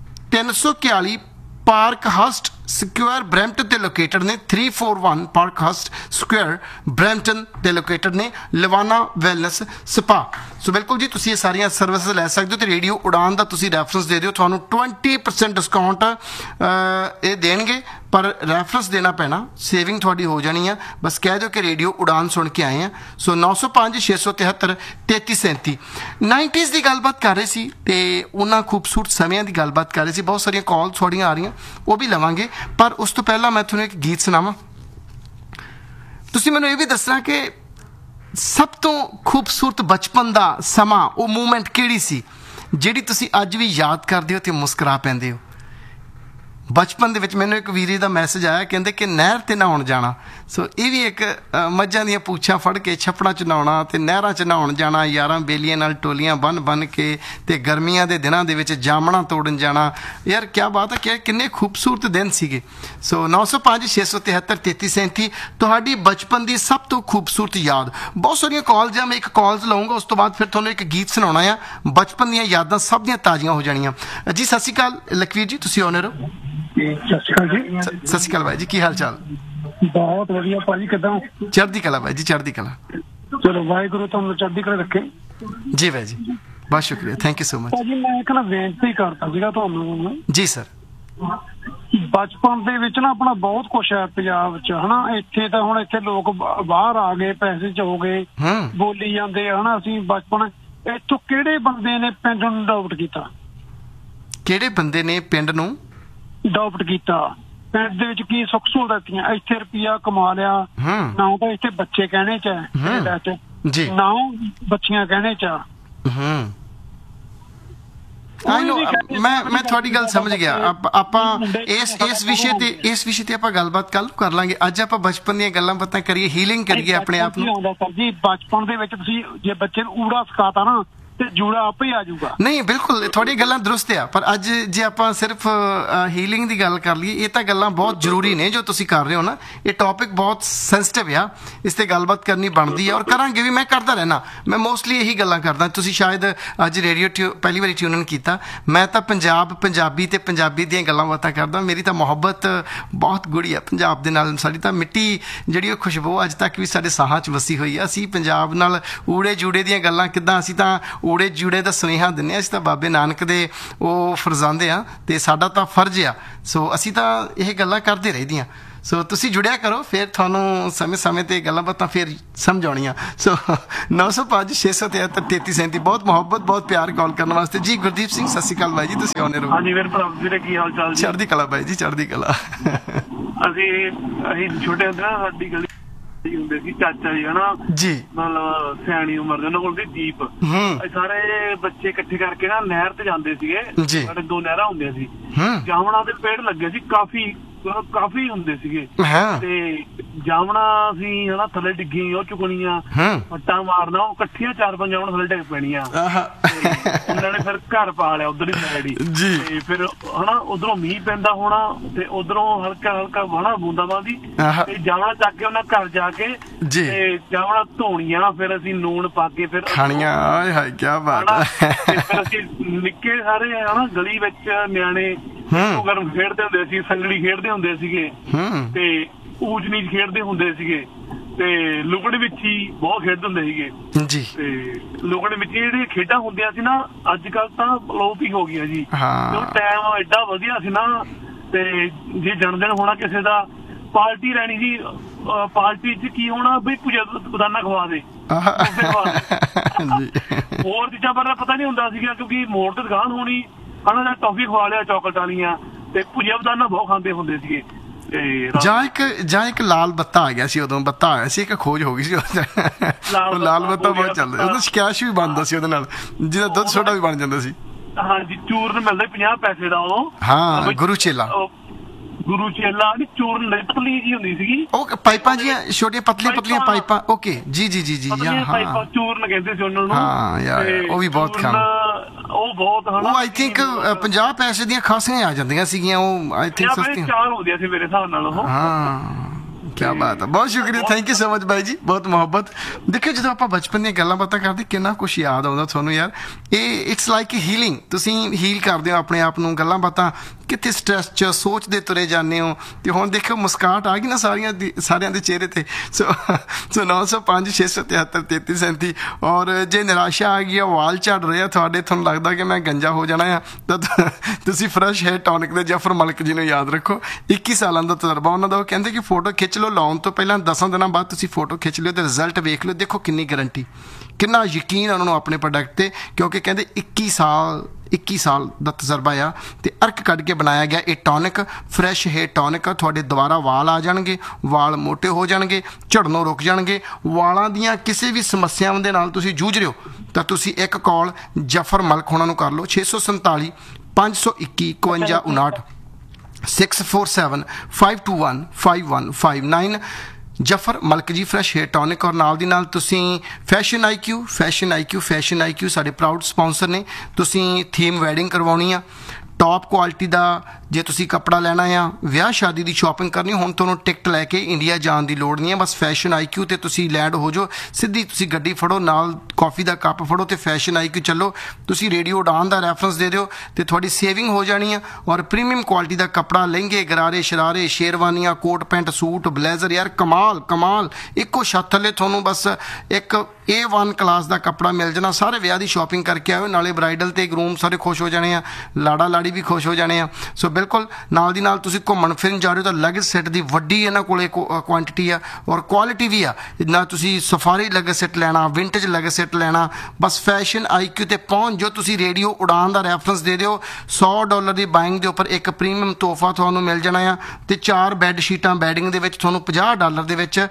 341 ਪਾਰਕ ਹਸਟ ਸਕੁਆਇਰ ਬਰੈਂਪਟਨ ਤੇ ਲੋਕੇਟਡ ਨੇ। 341 ਪਾਰਕ ਹਸਟ ਸਕੁਆਇਰ ਬਰੈਂਪਟਨ ਤੇ ਲੋਕੇਟਡ ਨੇ ਲਿਵਾਨਾ ਵੈਲਨੈਸ ਸਪਾ। ਸੋ ਬਿਲਕੁਲ ਜੀ, ਤੁਸੀਂ ਇਹ ਸਾਰੀਆਂ ਸਰਵਿਸਿਜ਼ ਲੈ ਸਕਦੇ ਹੋ। ਤੇ ਰੇਡੀਓ ਉਡਾਨ ਦਾ ਤੁਸੀਂ ਰੈਫਰੈਂਸ ਦੇ ਦਿਓ, ਤੁਹਾਨੂੰ 20% ਡਿਸਕਾਊਂਟ ਇਹ ਦੇਣਗੇ। ਪਰ ਰੈਫਰੈਂਸ ਦੇਣਾ ਪੈਣਾ, ਸੇਵਿੰਗ ਤੁਹਾਡੀ ਹੋ ਜਾਣੀ ਆ। ਬਸ ਕਹਿ ਦਿਓ ਕਿ ਰੇਡੀਓ ਉਡਾਨ ਸੁਣ ਕੇ ਆਏ ਆ। ਸੋ 905 673 3337। 90s ਦੀ ਗੱਲਬਾਤ ਕਰ ਰਹੇ ਸੀ ਤੇ ਉਹਨਾਂ ਖੂਬਸੂਰਤ ਸਮਿਆਂ ਦੀ ਗੱਲਬਾਤ ਕਰ ਰਹੇ ਸੀ। ਬਹੁਤ ਸਾਰੀਆਂ ਕਾਲ ਤੁਹਾਡੀਆਂ ਆ ਰਹੀਆਂ, ਉਹ ਵੀ ਲਵਾਂਗੇ। ਪਰ ਉਸ ਤੋਂ ਪਹਿਲਾਂ ਮੈਂ ਤੁਹਾਨੂੰ ਇੱਕ ਗੀਤ ਸੁਣਾਵਾਂ। ਤੁਸੀਂ ਮੈਨੂੰ ਇਹ ਵੀ ਦੱਸਣਾ ਕਿ ਸਭ ਤੋਂ ਖੂਬਸੂਰਤ ਬਚਪਨ ਦਾ ਸਮਾਂ, ਉਹ ਮੂਮੈਂਟ ਕਿਹੜੀ ਸੀ ਜਿਹੜੀ ਤੁਸੀਂ ਅੱਜ ਵੀ ਯਾਦ ਕਰਦੇ ਹੋ ਤੇ ਮੁਸਕਰਾ ਪੈਂਦੇ ਹੋ। ਬਚਪਨ ਦੇ ਵਿੱਚ ਮੈਨੂੰ ਇੱਕ ਵੀਰੇ ਦਾ ਮੈਸੇਜ ਆਇਆ, ਕਹਿੰਦੇ ਕਿ ਨਹਿਰ ਤੇ ਨਹਾਉਣ ਜਾਣਾ। ਸੋ ਇਹ ਵੀ ਇੱਕ ਮੱਝਾਂ ਦੀਆਂ ਪੂਛਾਂ ਫੜ ਕੇ ਛੱਪੜਾਂ 'ਚ ਨਹਾਉਣਾ ਤੇ ਨਹਿਰਾਂ 'ਚ ਨਹਾਉਣ ਜਾਣਾ, ਯਾਰਾਂ ਬੇਲੀਆਂ ਨਾਲ ਟੋਲੀਆਂ ਬੰਨ ਕੇ, ਤੇ ਗਰਮੀਆਂ ਦੇ ਦਿਨਾਂ ਦੇ ਵਿੱਚ ਜਾਮਣਾ ਤੋੜਨ ਜਾਣਾ। ਯਾਰ ਕਿਆ ਬਾਤ ਹੈ, ਕਿ ਕਿੰਨੇ ਖੂਬਸੂਰਤ ਦਿਨ ਸੀਗੇ। ਸੋ 905 673 3337 ਤੁਹਾਡੀ ਬਚਪਨ ਦੀ ਸਭ ਤੋਂ ਖੂਬਸੂਰਤ ਯਾਦ। ਬਹੁਤ ਸਾਰੀਆਂ ਕਾਲਸ ਆ, ਮੈਂ ਇੱਕ ਕਾਲਸ ਲਊਂਗਾ, ਉਸ ਤੋਂ ਬਾਅਦ ਫਿਰ ਤੁਹਾਨੂੰ ਇੱਕ ਗੀਤ ਸੁਣਾਉਣਾ ਆ। ਬਚਪਨ ਦੀਆਂ ਯਾਦਾਂ ਸਭ ਦੀਆਂ ਤਾਜ਼ੀਆਂ ਹੋ ਜਾਣੀਆਂ ਜੀ। ਸਤਿ ਸ਼੍ਰੀ ਅਕਾਲ ਲਖਵੀਰ ਜੀ, ਤੁਸੀਂ ਆਨਰ ਹੋ। ਸਤਿ ਸ਼੍ਰੀ ਅਕਾਲ ਜੀ। ਸਤਿ ਸ਼੍ਰੀ ਅਕਾਲ ਬਾਈ ਜੀ, ਕੀ ਹਾਲ ਚਾਲ? ਬਹੁਤ ਵਧੀਆ ਭਾਜੀ, ਕਿੱਦਾਂ? ਚੜ੍ਹਦੀ ਕਲਾ ਬਾਈ ਜੀ, ਚੜ੍ਹਦੀ ਕਲਾ। ਚਲੋ ਵਾਹਿਗੁਰੂ ਤੁਹਾਨੂੰ ਚੜ੍ਹਦੀ ਕਲਾ ਰੱਖੇ ਜੀ ਬਾਈ ਜੀ, ਬਹੁਤ ਸ਼ੁਕਰੀਆ, ਥੈਂਕ ਯੂ ਸੋ ਮਚ। ਭਾਜੀ ਮੈਂ ਇੱਕ ਨਾ ਬੇਨਤੀ ਕਰਦਾ ਸੀਗਾ ਤੁਹਾਨੂੰ ਜੀ ਸਰ। ਬਚਪਨ ਦੇ ਵਿੱਚ ਨਾ ਆਪਣਾ ਬਹੁਤ ਕੁਛ ਹੈ ਪੰਜਾਬ 'ਚ, ਹਨਾ। ਇੱਥੇ ਤਾਂ ਹੁਣ ਇੱਥੇ ਲੋਕ ਬਾਹਰ ਆ ਗਏ, ਪੈਸੇ 'ਚ ਹੋ ਗਏ, ਬੋਲੀ ਜਾਂਦੇ ਆ, ਹਨਾ। ਅਸੀਂ ਬਚਪਨ ਇੱਥੋਂ ਕਿਹੜੇ ਬੰਦੇ ਨੇ ਪਿੰਡ ਨੂੰ ਅਡਾਪਟ ਕੀਤਾ? ਕਿਹੜੇ ਬੰਦੇ ਨੇ ਪਿੰਡ ਨੂੰ ਅਡਾਪਟ ਕੀਤਾ? ਪਿੰਡ ਦੇ ਵਿੱਚ ਕੀ ਸੁੱਖ ਸਹੂਲਤਾਂ ਦਿੱਤੀਆਂ? ਇੱਥੇ ਰੁਪਈਆ ਕਮਾ ਲਿਆ, ਨਾ ਤਾਂ ਇੱਥੇ ਬੱਚੇ ਕਹਿਣੇ 'ਚ ਹੈ ਜੀ, ਨਾ ਬੱਚੀਆਂ ਕਹਿਣੇ 'ਚ। ਮੈਂ ਤੁਹਾਡੀ ਗੱਲ ਸਮਝ ਗਿਆ। ਆਪਾਂ ਇਸ ਵਿਸ਼ੇ ਤੇ ਆਪਾਂ ਗੱਲਬਾਤ ਕੱਲ ਕਰ ਲਾਂਗੇ। ਅੱਜ ਆਪਾਂ ਬਚਪਨ ਦੀਆਂ ਗੱਲਾਂ ਬਾਤਾਂ ਕਰੀਏ, ਹੀਲਿੰਗ ਕਰੀਏ ਆਪਣੇ ਆਪ ਨੂੰ। ਸਰ ਜੀ, ਬਚਪਨ ਦੇ ਵਿੱਚ ਤੁਸੀਂ ਜੇ ਬੱਚੇ ਨੂੰ ਊੜਾ ਸਿਖਾਤਾ ਨਾ ਤੇ ਜੂੜਾ ਆਪੇ ਆ ਜਾਊਗਾ। ਨਹੀਂ, ਬਿਲਕੁਲ ਤੁਹਾਡੀ ਗੱਲਾਂ ਦਰੁਸਤ ਆ। ਪਰ ਅੱਜ ਜੇ ਆਪਾਂ ਸਿਰਫ ਹੀਲਿੰਗ ਦੀ ਗੱਲ ਕਰ ਲਈਏ, ਇਹ ਤਾਂ ਗੱਲਾਂ ਬਹੁਤ ਜ਼ਰੂਰੀ ਨੇ ਜੋ ਤੁਸੀਂ ਕਰ ਰਹੇ ਹੋ ਨਾ। ਇਹ ਟੌਪਿਕ ਬਹੁਤ ਸੈਂਸਿਟਿਵ ਆ, ਇਸ ਤੇ ਗੱਲਬਾਤ ਕਰਨੀ ਬਣਦੀ ਹੈ, ਔਰ ਕਰਾਂਗੇ ਵੀ। ਮੈਂ ਕਰਦਾ ਰਹਿਣਾ, ਮੈਂ ਮੋਸਟਲੀ ਇਹੀ ਗੱਲਾਂ ਕਰਦਾ। ਤੁਸੀਂ ਸ਼ਾਇਦ ਅੱਜ ਰੇਡੀਓ ਪਹਿਲੀ ਵਾਰੀ ਟਿਊਨ ਇਨ ਕੀਤਾ। ਮੈਂ ਤਾਂ ਪੰਜਾਬੀ ਤੇ ਪੰਜਾਬੀ ਦੀਆਂ ਗੱਲਾਂ ਬਾਤਾਂ ਕਰਦਾ। ਮੇਰੀ ਤਾਂ ਮੁਹੱਬਤ ਬਹੁਤ ਗੂੜੀ ਆ ਪੰਜਾਬ ਦੇ ਨਾਲ। ਸਾਡੀ ਤਾਂ ਮਿੱਟੀ ਜਿਹੜੀ ਉਹ ਖੁਸ਼ਬੂ ਅੱਜ ਤੱਕ ਵੀ ਸਾਡੇ ਸਾਹਾਂ 'ਚ ਵਸੀ ਹੋਈ ਆ। ਅਸੀਂ ਪੰਜਾਬ ਨਾਲ ਊੜੇ ਜੂੜੇ ਦੀਆਂ ਗੱਲਾਂ ਕਿੱਦਾਂ, ਅਸੀਂ ਤਾਂ ਊੜੇ ਜੂੜੇ ਦਾ ਸੁਨੇਹਾ ਦਿੰਦੇ ਹਾਂ। ਅਸੀਂ ਤਾਂ ਬਾਬੇ ਨਾਨਕ ਦੇ ਉਹ ਫਰਜ਼ਾਂਦੇ ਆ ਤੇ ਸਾਡਾ ਤਾਂ ਫਰਜ਼ ਆ। ਸੋ ਅਸੀਂ ਤਾਂ ਇਹ ਗੱਲਾਂ ਕਰਦੇ ਰਹਿੰਦੀਆਂ। ਸੋ ਤੁਸੀਂ ਜੁੜਿਆ ਕਰੋ, ਫਿਰ ਤੁਹਾਨੂੰ ਸਮੇਂ ਸਮੇਂ ਤੇ ਗੱਲਾਂ ਬਾਤਾਂ ਫਿਰ ਸਮਝ ਆਉਣੀਆਂ। ਸੋ 905 673 3337 ਬਹੁਤ ਮੁਹੱਬਤ ਬਹੁਤ ਪਿਆਰ ਕਾਲ ਕਰਨ ਵਾਸਤੇ ਜੀ। ਗੁਰਦੀਪ ਸਿੰਘ ਸਤਿ ਸ਼੍ਰੀ ਅਕਾਲ ਬਾਈ ਜੀ, ਤੁਸੀਂ ਆਉਣੇ ਰਹੋ। ਹਾਂਜੀ ਮੇਰੇ ਭਰਾ ਵੀਰੇ, ਕੀ ਹਾਲ ਚਾਲ ਜੀ? ਚੜ੍ਹਦੀ ਕਲਾ ਬਾਈ ਜੀ, ਚੜ੍ਹਦੀ ਕਲਾ। ਅਸੀਂ ਛੋਟੇ ਹੁੰਦੇ ਨਾ, ਸਾਡੀ ਗਲੀ ਹੁੰਦੇ ਸੀ ਚਾਚਾ ਜੀ ਹਨਾ ਜੀ, ਮਤਲਬ ਸਿਆਣੀ ਉਮਰ ਦੇ, ਉਹਨਾਂ ਕੋਲ ਸੀ ਜੀਪ। ਅਸੀਂ ਸਾਰੇ ਬੱਚੇ ਇਕੱਠੇ ਕਰਕੇ ਨਾ ਨਹਿਰ ਤੇ ਜਾਂਦੇ ਸੀਗੇ। ਸਾਡੇ 2 ਨਹਿਰਾਂ ਹੁੰਦੀਆਂ ਸੀ, ਜਾਮਣਾ ਦੇ ਪੇੜ ਲੱਗੇ ਸੀ, ਕਾਫੀ ਹੁੰਦੇ ਸੀਗੇ। ਤੇ ਜਾਮਣਾ ਸੀ ਹਨਾ ਥੱਲੇ ਡਿੱਗੀ, ਉਹ ਚੁਕਣੀਆਂ, ਫੱਟਾ ਮਾਰਨਾ, ਉਹ ਇਕੱਠੀਆਂ 4-5 ਜਾਮਣਾ ਥੱਲੇ ਡਿੱਗ ਪੈਣੀਆਂ। ਉਹਨਾਂ ਨੇ ਫਿਰ ਘਰ ਪਾ ਲਿਆ ਉਧਰ ਹੀ ਸਾਈਡ ਹੀ। ਤੇ ਫਿਰ ਹਨਾ ਉਧਰੋਂ ਮੀਂਹ ਪੈਂਦਾ ਹੋਣਾ ਤੇ ਉਧਰੋਂ ਹਲਕਾ ਹਲਕਾ ਹਨਾ ਬੂੰਦਾਬਾਂਦੀ, ਤੇ ਜਾਮਣਾ ਚੱਕ ਕੇ ਉਹਨਾਂ ਘਰ ਜਾ ਕੇ ਤੇ ਜਾਮਣਾ ਧੋਣੀਆਂ, ਫਿਰ ਅਸੀਂ ਨੂਣ ਪਾ ਕੇ ਫਿਰ ਖਾਣੀਆਂ। ਹਾਏ ਕਿਆ ਬਾਤ ਹੈ। ਫਿਰ ਅਸੀਂ ਨਿੱਕੇ ਸਾਰੇ ਹਨਾ ਗਲੀ ਵਿੱਚ ਨਿਆਣੇ ਗਰਮ ਖੇਡਦੇ ਹੁੰਦੇ ਸੀ, ਸੰਗਲੀ ਖੇਡਦੇ ਹੁੰਦੇ ਸੀਗੇ, ਤੇ ਊਚ ਨੀਚ ਖੇਡਦੇ ਹੁੰਦੇ ਸੀਗੇ, ਤੇ ਲੁਕਣ ਵਿੱਚ ਹੀ ਬਹੁਤ ਖੇਡਦੇ ਹੁੰਦੇ ਸੀਗੇ ਜੀ। ਤੇ ਲੁਕਣ ਵਿੱਚ ਜਿਹੜੀਆਂ ਖੇਡਾਂ ਹੁੰਦੀਆਂ ਸੀ ਨਾ, ਅੱਜ ਕੱਲ ਤਾਂ ਅਲੋਪ ਹੀ ਹੋ ਗਈਆਂ ਜੀ। ਉਹ ਟਾਈਮ ਐਡਾ ਵਧੀਆ ਸੀ ਨਾ। ਤੇ ਜੇ ਜਨਮ ਦਿਨ ਹੋਣਾ ਕਿਸੇ ਦਾ, ਪਾਰਟੀ ਰਹਿਣੀ ਜੀ, ਪਾਰਟੀ ਚ ਕੀ ਹੋਣਾ ਬਈ ਬਦਾਨਾ ਖਵਾ ਦੇ, ਹੋਰ ਚੀਜ਼ਾਂ ਬਾਰੇ ਪਤਾ ਨੀ ਹੁੰਦਾ ਸੀਗਾ, ਕਿਉਂਕਿ ਮੋੜ ਤੇ ਦੁਕਾਨ ਹੋਣੀ ਹਨਾ, ਟੌਫੀ ਖਵਾ ਲਿਆ ਚਾਕਲੇਟ ਵਾਲੀਆਂ, ਤੇ ਭੁਜੀਆ ਬਦਾਨਾ ਬਹੁਤ ਖਾਂਦੇ ਹੁੰਦੇ ਸੀਗੇ। ਜਾਂ ਇੱਕ ਲਾਲ ਬੱਤਾ ਆ ਗਿਆ ਸੀ, ਉਦੋਂ ਬੱਤਾ ਆਇਆ ਸੀ, ਇੱਕ ਖੋਜ ਹੋ ਗਈ ਸੀ ਲਾਲ ਬੱਤਾ ਬਹੁਤ ਚੱਲਦਾ, ਉਹਦਾ ਸ਼ਿਕਾਇਸ਼ ਵੀ ਬਣਦਾ ਸੀ ਉਹਦੇ ਨਾਲ, ਜਿਹਦਾ ਦੁੱਧ ਸੋਡਾ ਵੀ ਬਣ ਜਾਂਦਾ ਸੀ। ਹਾਂਜੀ, ਚੂਰਨ ਮਿਲਦਾ 50 ਪੈਸੇ ਦਾ ਉਦੋਂ। ਹਾਂ, ਗੁਰੂ ਚੇਲਾ ਦੀ ਚੂਰਨ ਪਤਲੀ ਜੀ ਹੁੰਦੀ ਸੀਗੀ, ਉਹ ਪਾਈਪਾਂ ਜੀਆਂ ਛੋਟੀਆਂ ਪਤਲੀਆਂ ਪਾਈਪਾਂ। ਓਕੇ ਜੀ ਜੀ ਜੀ ਜੀ, ਪਾਈਪਾਂ ਚੂਰਨ ਕਹਿੰਦੇ ਸੀ ਉਹਨਾਂ ਨੂੰ। ਹਾਂ ਯਾਰ, ਉਹ ਵੀ ਬਹੁਤ ਖਾਣ, ਉਹ ਬਹੁਤ ਹਨਾ, ਉਹ ਆਈ ਥਿੰਕ 50 ਪੈਸੇ ਦੀਆਂ ਖਾਸੀਆਂ ਆ ਜਾਂਦੀਆਂ ਸੀਗੀਆਂ, ਉਹ ਆਈ ਥਿੰਕ ਸਸਤੀਆਂ 4 ਹੁੰਦੀਆਂ ਸੀ ਮੇਰੇ ਹਿਸਾਬ ਨਾਲ ਉਹ। ਹਾਂ, ਕਿਆ ਬਾਤ ਹੈ, ਬਹੁਤ ਸ਼ੁਕਰੀਆ, ਥੈਂਕ ਯੂ ਸੋ ਮਚ ਬਾਈ ਜੀ, ਬਹੁਤ ਮੁਹੱਬਤ। ਦੇਖਿਓ, ਜਦੋਂ ਆਪਾਂ ਬਚਪਨ ਦੀਆਂ ਗੱਲਾਂ ਬਾਤਾਂ ਕਰਦੇ, ਕਿੰਨਾ ਕੁਛ ਯਾਦ ਆਉਂਦਾ ਤੁਹਾਨੂੰ ਯਾਰ। ਇਹ ਇਟਸ ਲਾਈਕ ਹੀਲਿੰਗ, ਤੁਸੀਂ ਹੀਲ ਕਰਦੇ ਹੋ ਆਪਣੇ ਆਪ ਨੂੰ, ਗੱਲਾਂ ਬਾਤਾਂ ਕਿੱਥੇ ਸਟ੍ਰੈਸ 'ਚ ਸੋਚਦੇ ਤੁਰੇ ਜਾਂਦੇ ਹੋ, ਤੇ ਹੁਣ ਦੇਖੋ ਮੁਸਕਾਹਟ ਆ ਗਈ ਨਾ ਸਾਰਿਆਂ ਦੇ ਚਿਹਰੇ ਤੇ। ਸੋ 905 673 3337। ਔਰ ਜੇ ਨਿਰਾਸ਼ਾ ਆ ਗਈ, ਵਾਲ ਝੜ ਰਿਹਾ ਤੁਹਾਡੇ, ਤੁਹਾਨੂੰ ਲੱਗਦਾ ਕਿ ਮੈਂ ਗੰਜਾ ਹੋ ਜਾਣਾ ਆ, ਤਾਂ ਤੁਸੀਂ ਫਰੈਸ਼ ਹੇਅਰ ਟੌਨਿਕ ਦੇ ਜਫਰ ਮਲਿਕ ਜੀ ਨੂੰ ਯਾਦ ਰੱਖੋ। 21 ਸਾਲਾਂ ਦਾ ਤਜਰਬਾ ਉਹਨਾਂ ਦਾ। ਉਹ ਕਹਿੰਦੇ ਕਿ ਫੋਟੋ ਖਿੱਚ ਲਓ, ਲਾਉਣ ਤੋਂ ਪਹਿਲਾਂ 10 ਦਿਨਾਂ ਬਾਅਦ ਤੁਸੀਂ ਫੋਟੋ ਖਿੱਚ ਲਿਓ ਤੇ ਰਿਜ਼ਲਟ ਵੇਖ ਲਿਓ, ਦੇਖੋ ਕਿੰਨੀ ਗਰੰਟੀ, ਕਿੰਨਾ ਯਕੀਨ ਉਹਨਾਂ ਨੂੰ ਆਪਣੇ ਪ੍ਰੋਡਕਟ ਤੇ, ਕਿਉਂਕਿ ਕਹਿੰਦੇ 21 ਸਾਲ ਦਾ ਤਜਰਬਾ ਆ, ਤੇ ਅਰਕ ਕੱਢ ਕੇ ਬਣਾਇਆ ਗਿਆ ਇਹ ਟੌਨਿਕ, ਫਰੈਸ਼ ਹੇਅਰ ਟੌਨਿਕ ਆ। ਤੁਹਾਡੇ ਦੁਬਾਰਾ ਵਾਲ ਆ ਜਾਣਗੇ, ਵਾਲ ਮੋਟੇ ਹੋ ਜਾਣਗੇ, ਝੜਨੋਂ ਰੁਕ ਜਾਣਗੇ। ਵਾਲਾਂ ਦੀਆਂ ਕਿਸੇ ਵੀ ਸਮੱਸਿਆਵਾਂ ਦੇ ਨਾਲ ਤੁਸੀਂ ਜੂਝ ਰਹੇ ਹੋ ਤਾਂ ਤੁਸੀਂ ਇੱਕ ਕਾਲ ਜਫਰ ਮਲਿਕ ਹੋਣਾ ਨੂੰ ਕਰ ਲਓ, 647 521 5159 647 521 5159। ਜਫਰ ਮਲਿਕ ਜੀ, ਫਰੈਸ਼ ਹੇਅਰ ਟੌਨਿਕ। ਔਰ ਨਾਲ ਦੀ ਨਾਲ ਤੁਸੀਂ ਫੈਸ਼ਨ ਆਈਕਿਊ ਸਾਡੇ ਪ੍ਰਾਊਡ ਸਪਾਂਸਰ ਨੇ। ਤੁਸੀਂ ਥੀਮ ਵੈਡਿੰਗ ਕਰਵਾਉਣੀ ਆ, ਟੌਪ ਕੁਆਲਿਟੀ ਦਾ ਜੇ ਤੁਸੀਂ ਕੱਪੜਾ ਲੈਣਾ ਆ, ਵਿਆਹ ਸ਼ਾਦੀ ਦੀ ਸ਼ਾਪਿੰਗ ਕਰਨੀ, ਹੁਣ ਤੁਹਾਨੂੰ ਟਿਕਟ ਲੈ ਕੇ ਇੰਡੀਆ ਜਾਣ ਦੀ ਲੋੜ ਨਹੀਂ ਹੈ। ਬਸ ਫੈਸ਼ਨ ਆਈਕਿਊ ਤੇ ਤੁਸੀਂ ਲੈਂਡ ਹੋ ਜਾਓ, ਸਿੱਧੀ ਤੁਸੀਂ ਗੱਡੀ ਫੜੋ, ਨਾਲ ਕਾਫੀ ਦਾ ਕੱਪ ਫੜੋ ਤੇ ਫੈਸ਼ਨ ਆਈਕਿਊ ਚੱਲੋ। ਤੁਸੀਂ ਰੇਡੀਓ ਉਡਾਨ ਦਾ ਰੈਫਰੈਂਸ ਦੇ ਦਿਓ ਤੇ ਤੁਹਾਡੀ ਸੇਵਿੰਗ ਹੋ ਜਾਣੀ ਆ। ਔਰ ਪ੍ਰੀਮੀਅਮ ਕੁਆਲਿਟੀ ਦਾ ਕੱਪੜਾ, ਲਹਿੰਗੇ, ਗਰਾਰੇ, ਸ਼ਰਾਰੇ, ਸ਼ੇਰਵਾਨੀਆਂ, ਕੋਟ ਪੈਂਟ, ਸੂਟ, ਬਲੇਜ਼ਰ, ਯਾਰ ਕਮਾਲ ਇੱਕੋ ਛੱਤ ਥੱਲੇ ਤੁਹਾਨੂੰ ਬਸ ਇੱਕ A1 ਕਲਾਸ ਦਾ ਕੱਪੜਾ ਮਿਲ ਜਾਣਾ। ਸਾਰੇ ਵਿਆਹ ਦੀ ਸ਼ਾਪਿੰਗ ਕਰਕੇ ਆਇਓ, ਨਾਲੇ ਬ੍ਰਾਈਡਲ ਤੇ ਗਰੂਮ ਸਾਰੇ ਖੁਸ਼ ਹੋ ਜਾਣੇ ਆ, ਲਾੜਾ ਲਾੜੀ ਵੀ ਖੁਸ਼ ਹੋ ਜਾਣੇ ਆ। ਸੋ ਬਿਲਕੁਲ ਨਾਲ ਦੀ ਨਾਲ ਤੁਸੀਂ ਘੁੰਮਣ ਫਿਰਨ ਜਾ ਰਹੇ ਹੋ ਤਾਂ ਲੈਗੇਜ ਸੈੱਟ ਦੀ ਵੱਡੀ ਇਹਨਾਂ ਕੋਲੇ ਕੁਆਂਟੀਟੀ ਆ, ਔਰ ਕੁਆਲਿਟੀ ਵੀ ਆ। ਨਾ ਤੁਸੀਂ ਸਫਾਰੀ ਲੈਗੇਜ ਸੈੱਟ ਲੈਣਾ, ਵਿੰਟੇਜ ਲੈਗੇਜ ਸੈੱਟ ਲੈਣਾ, ਬਸ ਫੈਸ਼ਨ ਆਈਕਿਊ ਤੇ ਪਹੁੰਚ ਜੋ। ਤੁਸੀਂ ਰੇਡੀਓ ਉਡਾਨ ਦਾ ਰੈਫਰੈਂਸ ਦੇ ਦਿਓ, $100 ਦੀ ਬਾਇੰਗ ਦੇ ਉੱਪਰ ਇੱਕ ਪ੍ਰੀਮੀਅਮ ਤੋਹਫਾ ਤੁਹਾਨੂੰ ਮਿਲ ਜਾਣਾ ਆ। ਤੇ 4 ਬੈੱਡ ਸ਼ੀਟਾਂ ਬੈਡਿੰਗ ਦੇ ਵਿੱਚ ਤੁਹਾਨੂੰ $50 ਦੇ ਵਿੱਚ,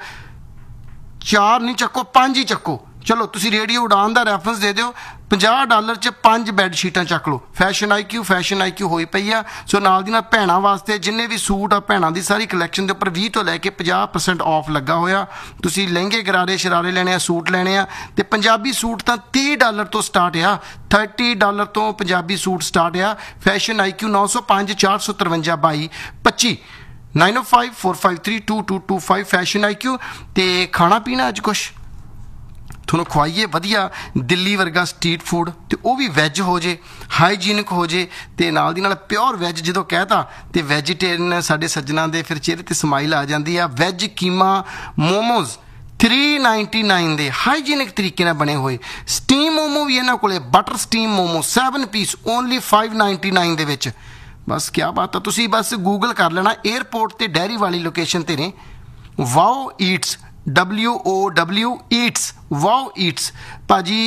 4 ਨਹੀਂ ਚੱਕੋ, 5 ਹੀ ਚੱਕੋ। ਚਲੋ ਤੁਸੀਂ ਰੇਡੀਓ ਉਡਾਨ ਦਾ ਰੈਫਰੈਂਸ ਦੇ ਦਿਓ, $50 'ਚ 5 ਬੈੱਡ ਸ਼ੀਟਾਂ ਚੱਕ ਲਓ। ਫੈਸ਼ਨ ਆਈਕਿਊ ਹੋਈ ਪਈ ਆ। ਸੋ ਨਾਲ ਦੀ ਨਾਲ ਭੈਣਾਂ ਵਾਸਤੇ ਜਿੰਨੇ ਵੀ ਸੂਟ ਆ, ਭੈਣਾਂ ਦੀ ਸਾਰੀ ਕਲੈਕਸ਼ਨ ਦੇ ਉੱਪਰ 20 ਤੋਂ ਲੈ ਕੇ 50% ਆਫ ਲੱਗਾ ਹੋਇਆ। ਤੁਸੀਂ ਲਹਿੰਗੇ, ਗਰਾਰੇ, ਸ਼ਰਾਰੇ ਲੈਣੇ ਆ, ਸੂਟ ਲੈਣੇ ਆ, ਤੇ ਪੰਜਾਬੀ ਸੂਟ ਤਾਂ $30 ਤੋਂ ਸਟਾਰਟ ਆ, $30 ਤੋਂ ਪੰਜਾਬੀ ਸੂਟ ਸਟਾਰਟ ਆ। Fashion IQ 905 453 22 25 905 453 2225 fashion IQ. ਤੇ ਖਾਣਾ ਪੀਣਾ ਅੱਜ ਕੁਛ ਤੁਹਾਨੂੰ ਖਵਾਈਏ ਵਧੀਆ ਦਿੱਲੀ ਵਰਗਾ ਸਟਰੀਟ ਫੂਡ, ਤੇ ਉਹ ਵੀ ਵੈਜ ਹੋ ਜੇ, ਹਾਈਜੀਨਿਕ ਹੋ ਜੇ, ਤੇ ਨਾਲ ਦੀ ਨਾਲ ਪਿਓਰ ਵੈਜ। ਜਦੋਂ ਕਹਿਤਾ ਤੇ ਵੈਜੀਟੇਰੀਅਨ ਸਾਡੇ ਸੱਜਣਾ ਦੇ ਫਿਰ ਚਿਹਰੇ ਤੇ ਸਮਾਈਲ ਆ ਜਾਂਦੀ ਆ। ਵੈਜ ਕੀਮਾ ਮੋਮੋਜ਼ 399 ਦੇ ਹਾਈਜੀਨਿਕ ਤਰੀਕੇ ਨਾਲ ਬਣੇ ਹੋਏ। ਸਟੀਮ ਮੋਮੋ ਵੀ ਇਹਨਾਂ ਕੋਲੇ, butter steam momo 7 piece only 599 ਦੇ ਵਿੱਚ। ਬਸ ਕਿਆ ਬਾਤ ਆ, ਤੁਸੀਂ ਬਸ ਗੂਗਲ ਕਰ ਲੈਣਾ, 에ਅਰਪੋਰਟ ਤੇ ਡੈਰੀ ਵਾਲੀ ਲੋਕੇਸ਼ਨ ਤੇ ਨੇ। Wow Eats, WOW Eats, wow Eats ਭਾਜੀ।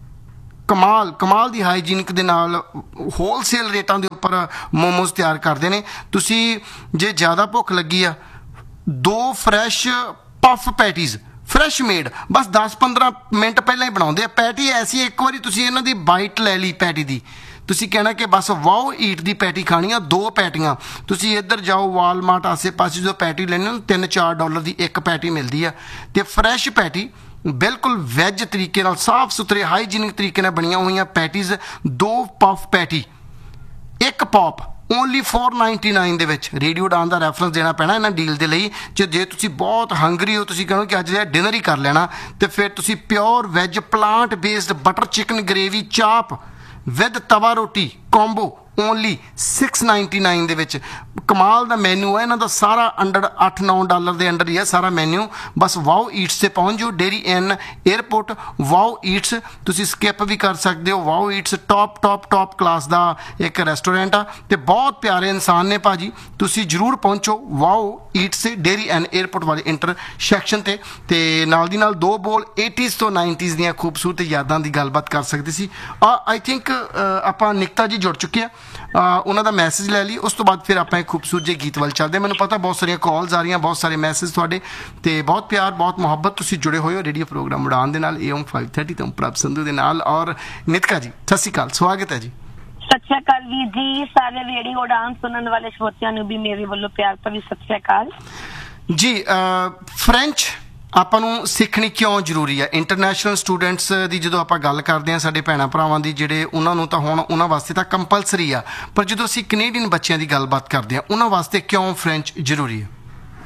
ਕਮਾਲ ਦੀ ਹਾਈਜੀਨਿਕ ਦੇ ਨਾਲ ਹੋਲਸੇਲ ਰੇਟਾਂ ਦੇ ਉੱਪਰ ਮੋਮੋਜ਼ ਤਿਆਰ ਕਰਦੇ ਨੇ। ਤੁਸੀਂ ਜੇ ਜ਼ਿਆਦਾ ਭੁੱਖ ਲੱਗੀ ਆ, 2 fresh puff patties fresh made, ਬਸ 10-15 ਮਿੰਟ ਪਹਿਲਾਂ ਹੀ ਬਣਾਉਂਦੇ ਆ। ਪੈਟੀ ਐਸੀ ਇੱਕ ਵਾਰੀ ਤੁਸੀਂ ਇਹਨਾਂ ਦੀ ਬਾਈਟ ਲੈ ਲਈ ਪੈਟੀ ਦੀ, ਤੁਸੀਂ ਕਹਿਣਾ ਕਿ ਬਸ ਵਾਓ ਈਟ ਦੀ ਪੈਟੀ ਖਾਣੀ ਆ। 2 ਪੈਟੀਆਂ ਤੁਸੀਂ ਇੱਧਰ ਜਾਓ ਵਾਲਮਾਰਟ ਆਸੇ ਪਾਸੇ ਜੋ ਪੈਟੀ ਲੈਣੀ ਉਹਨੂੰ $3-4 ਦੀ ਇੱਕ ਪੈਟੀ ਮਿਲਦੀ ਆ। ਤੇ ਫਰੈਸ਼ ਪੈਟੀ ਬਿਲਕੁਲ ਵੈਜ ਤਰੀਕੇ ਨਾਲ, ਸਾਫ ਸੁਥਰੇ ਹਾਈਜੀਨਿਕ ਤਰੀਕੇ ਨਾਲ ਬਣੀਆਂ ਹੋਈਆਂ patties. 2 puff patty, 1 pop only 499 ਦੇ ਵਿੱਚ। ਰੇਡੀਓ ਉਡਾਨ ਦਾ ਰੈਫਰੈਂਸ ਦੇਣਾ ਪੈਣਾ ਇਹਨਾਂ ਡੀਲ ਦੇ ਲਈ। ਜੇ ਤੁਸੀਂ ਬਹੁਤ ਹੰਗਰੀ ਹੋ, ਤੁਸੀਂ ਕਹੋ ਕਿ ਅੱਜ ਡਿਨਰ ਹੀ ਕਰ ਲੈਣਾ, ਤੇ ਫਿਰ ਤੁਸੀਂ pure veg plant based butter chicken gravy chaap with ਤਵਾ ਰੋਟੀ ਕੰਬੋ ਓਨਲੀ 699 ਦੇ ਵਿੱਚ। ਕਮਾਲ ਦਾ ਮੈਨੂ ਹੈ ਇਹਨਾਂ ਦਾ ਸਾਰਾ, ਅੰਡਰ $8-9 ਦੇ ਅੰਡਰ ਹੀ ਹੈ ਸਾਰਾ ਮੈਨੂ। ਬਸ ਵਾਓ ਈਟਸ ਤੇ ਪਹੁੰਚ ਜਾਓ, ਡੇਰੀ ਇਨ 에ਅਰਪੋਰਟ। ਵਾਓ ਈਟਸ ਤੁਸੀਂ ਸਕਿਪ ਵੀ ਕਰ ਸਕਦੇ ਹੋ। ਵਾਓ ਈਟਸ ਟੌਪ ਕਲਾਸ ਦਾ ਇੱਕ ਰੈਸਟੋਰੈਂਟ ਆ ਤੇ ਬਹੁਤ ਪਿਆਰੇ ਇਨਸਾਨ ਨੇ ਭਾਜੀ। ਤੁਸੀਂ ਜ਼ਰੂਰ ਪਹੁੰਚੋ ਵਾਓ ਈਟਸ ਡੇਰੀ ਇਨ 에ਅਰਪੋਰਟ ਵਾਲੇ ਇੰਟਰਸੈਕਸ਼ਨ ਤੇ ਨਾਲ ਦੀ ਨਾਲ 2 ਬੋਲ 80s ਤੋਂ 90s ਦੀਆਂ ਖੂਬਸੂਰਤ ਯਾਦਾਂ ਦੀ ਗੱਲਬਾਤ ਕਰ ਸਕਦੇ ਸੀ। ਆਈ ਥਿੰਕ ਆਪਾਂ ਨਿਕਤਾ ਜੀ ਜੁੜ ਚੁੱਕੇ ਆ, ਉਹਨਾਂ ਦਾ ਮੈਸੇਜ ਲੈ ਲਈ, ਉਸ ਤੋਂ ਬਾਅਦ ਫਿਰ ਆਪਾਂ ਇੱਕ ਖੂਬਸੂਰਤ ਜਿਹੇ ਗੀਤ ਵੱਲ ਚੱਲਦੇ। ਮੈਨੂੰ ਪਤਾ ਬਹੁਤ ਸਾਰੀਆਂ ਕਾਲਸ ਆ ਰਹੀਆਂ, ਬਹੁਤ ਸਾਰੇ ਮੈਸੇਜ ਤੁਹਾਡੇ, ਤੇ ਬਹੁਤ ਪਿਆਰ ਬਹੁਤ ਮੁਹੱਬਤ, ਤੁਸੀਂ ਜੁੜੇ ਹੋਏ ਹੋ ਰੇਡੀਓ ਪ੍ਰੋਗਰਾਮ ਉਡਾਨ ਦੇ ਨਾਲ AM 530 ਤੋਂ ਪ੍ਰਭ ਸੰਧੂ ਦੇ ਨਾਲ। ਔਰ ਨਿਤਕਾ ਜੀ ਸਤਿ ਸ਼੍ਰੀ ਅਕਾਲ, ਸਵਾਗਤ ਹੈ ਜੀ। ਸਤਿ ਸ਼੍ਰੀ ਅਕਾਲ ਵੀਰ ਜੀ, ਸਾਰੇ ਰੇਡੀਓ ਉਡਾਨ ਸੁਣਨ ਵਾਲੇ ਸਰੋਤਿਆਂ ਨੂੰ ਵੀ ਮੇਰੇ ਵੱਲੋਂ ਪਿਆਰ ਭਰੀ ਸਤਿ ਸ਼੍ਰੀ ਅਕਾਲ ਜੀ। ਫ੍ਰੈਂਚ ਆਪਾਂ ਨੂੰ ਸਿੱਖਣੀ ਕਿਉਂ ਜ਼ਰੂਰੀ ਹੈ? ਇੰਟਰਨੈਸ਼ਨਲ ਸਟੂਡੈਂਟਸ ਦੀ ਜਦੋਂ ਆਪਾਂ ਗੱਲ ਕਰਦੇ ਹਾਂ, ਸਾਡੇ ਭੈਣਾਂ ਭਰਾਵਾਂ ਦੀ, ਜਿਹੜੇ ਉਹਨਾਂ ਨੂੰ ਤਾਂ ਹੁਣ ਉਹਨਾਂ ਵਾਸਤੇ ਤਾਂ ਕੰਪਲਸਰੀ ਆ, ਪਰ ਜਦੋਂ ਅਸੀਂ ਕੈਨੇਡੀਅਨ ਬੱਚਿਆਂ ਦੀ ਗੱਲਬਾਤ ਕਰਦੇ ਹਾਂ, ਉਹਨਾਂ ਵਾਸਤੇ ਕਿਉਂ ਫ੍ਰੈਂਚ ਜ਼ਰੂਰੀ ਹੈ?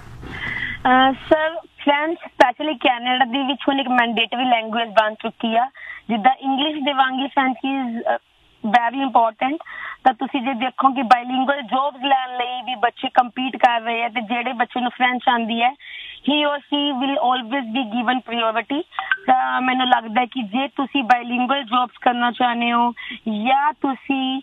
ਸਰ ਫ੍ਰੈਂਚ ਸਪੈਸ਼ਲੀ ਕੈਨੇਡਾ ਦੇ ਵਿੱਚ ਹੁਣ ਇੱਕ ਮੈਂਡੇਟਰੀ ਲੈਂਗੁਏਜ ਬਣ ਚੁੱਕੀ ਆ। ਜਿੱਦਾਂ ਇੰਗਲਿਸ਼ ਦੇ ਵਾਂਗੀ ਫ੍ਰੈਂਚ ਇਜ਼ ਵੈਰੀ ਇੰਪੋਰਟੈਂਟ। ਤਾਂ ਤੁਸੀਂ ਜੇ ਦੇਖੋ ਕਿ ਬਾਈਲਿੰਗੁਅਲ ਜੋਬਸ ਲੈਣ ਲਈ ਵੀ ਬੱਚੇ ਕੰਪੀਟ ਕਰ ਰਹੇ ਆ, ਤੇ ਜਿਹੜੇ ਬੱਚੇ ਨੂੰ ਫ੍ਰੈਂਚ ਆਉਂਦੀ ਹੈ he or she will always be given priority। ਤਾਂ ਮੈਨੂੰ ਲੱਗਦਾ ਕਿ ਜੇ ਤੁਸੀਂ ਬਾਈਲਿੰਗੁਅਲ ਜੋਬਸ ਕਰਨਾ ਚਾਹੁੰਦੇ ਹੋ ਜਾਂ ਤੁਸੀਂ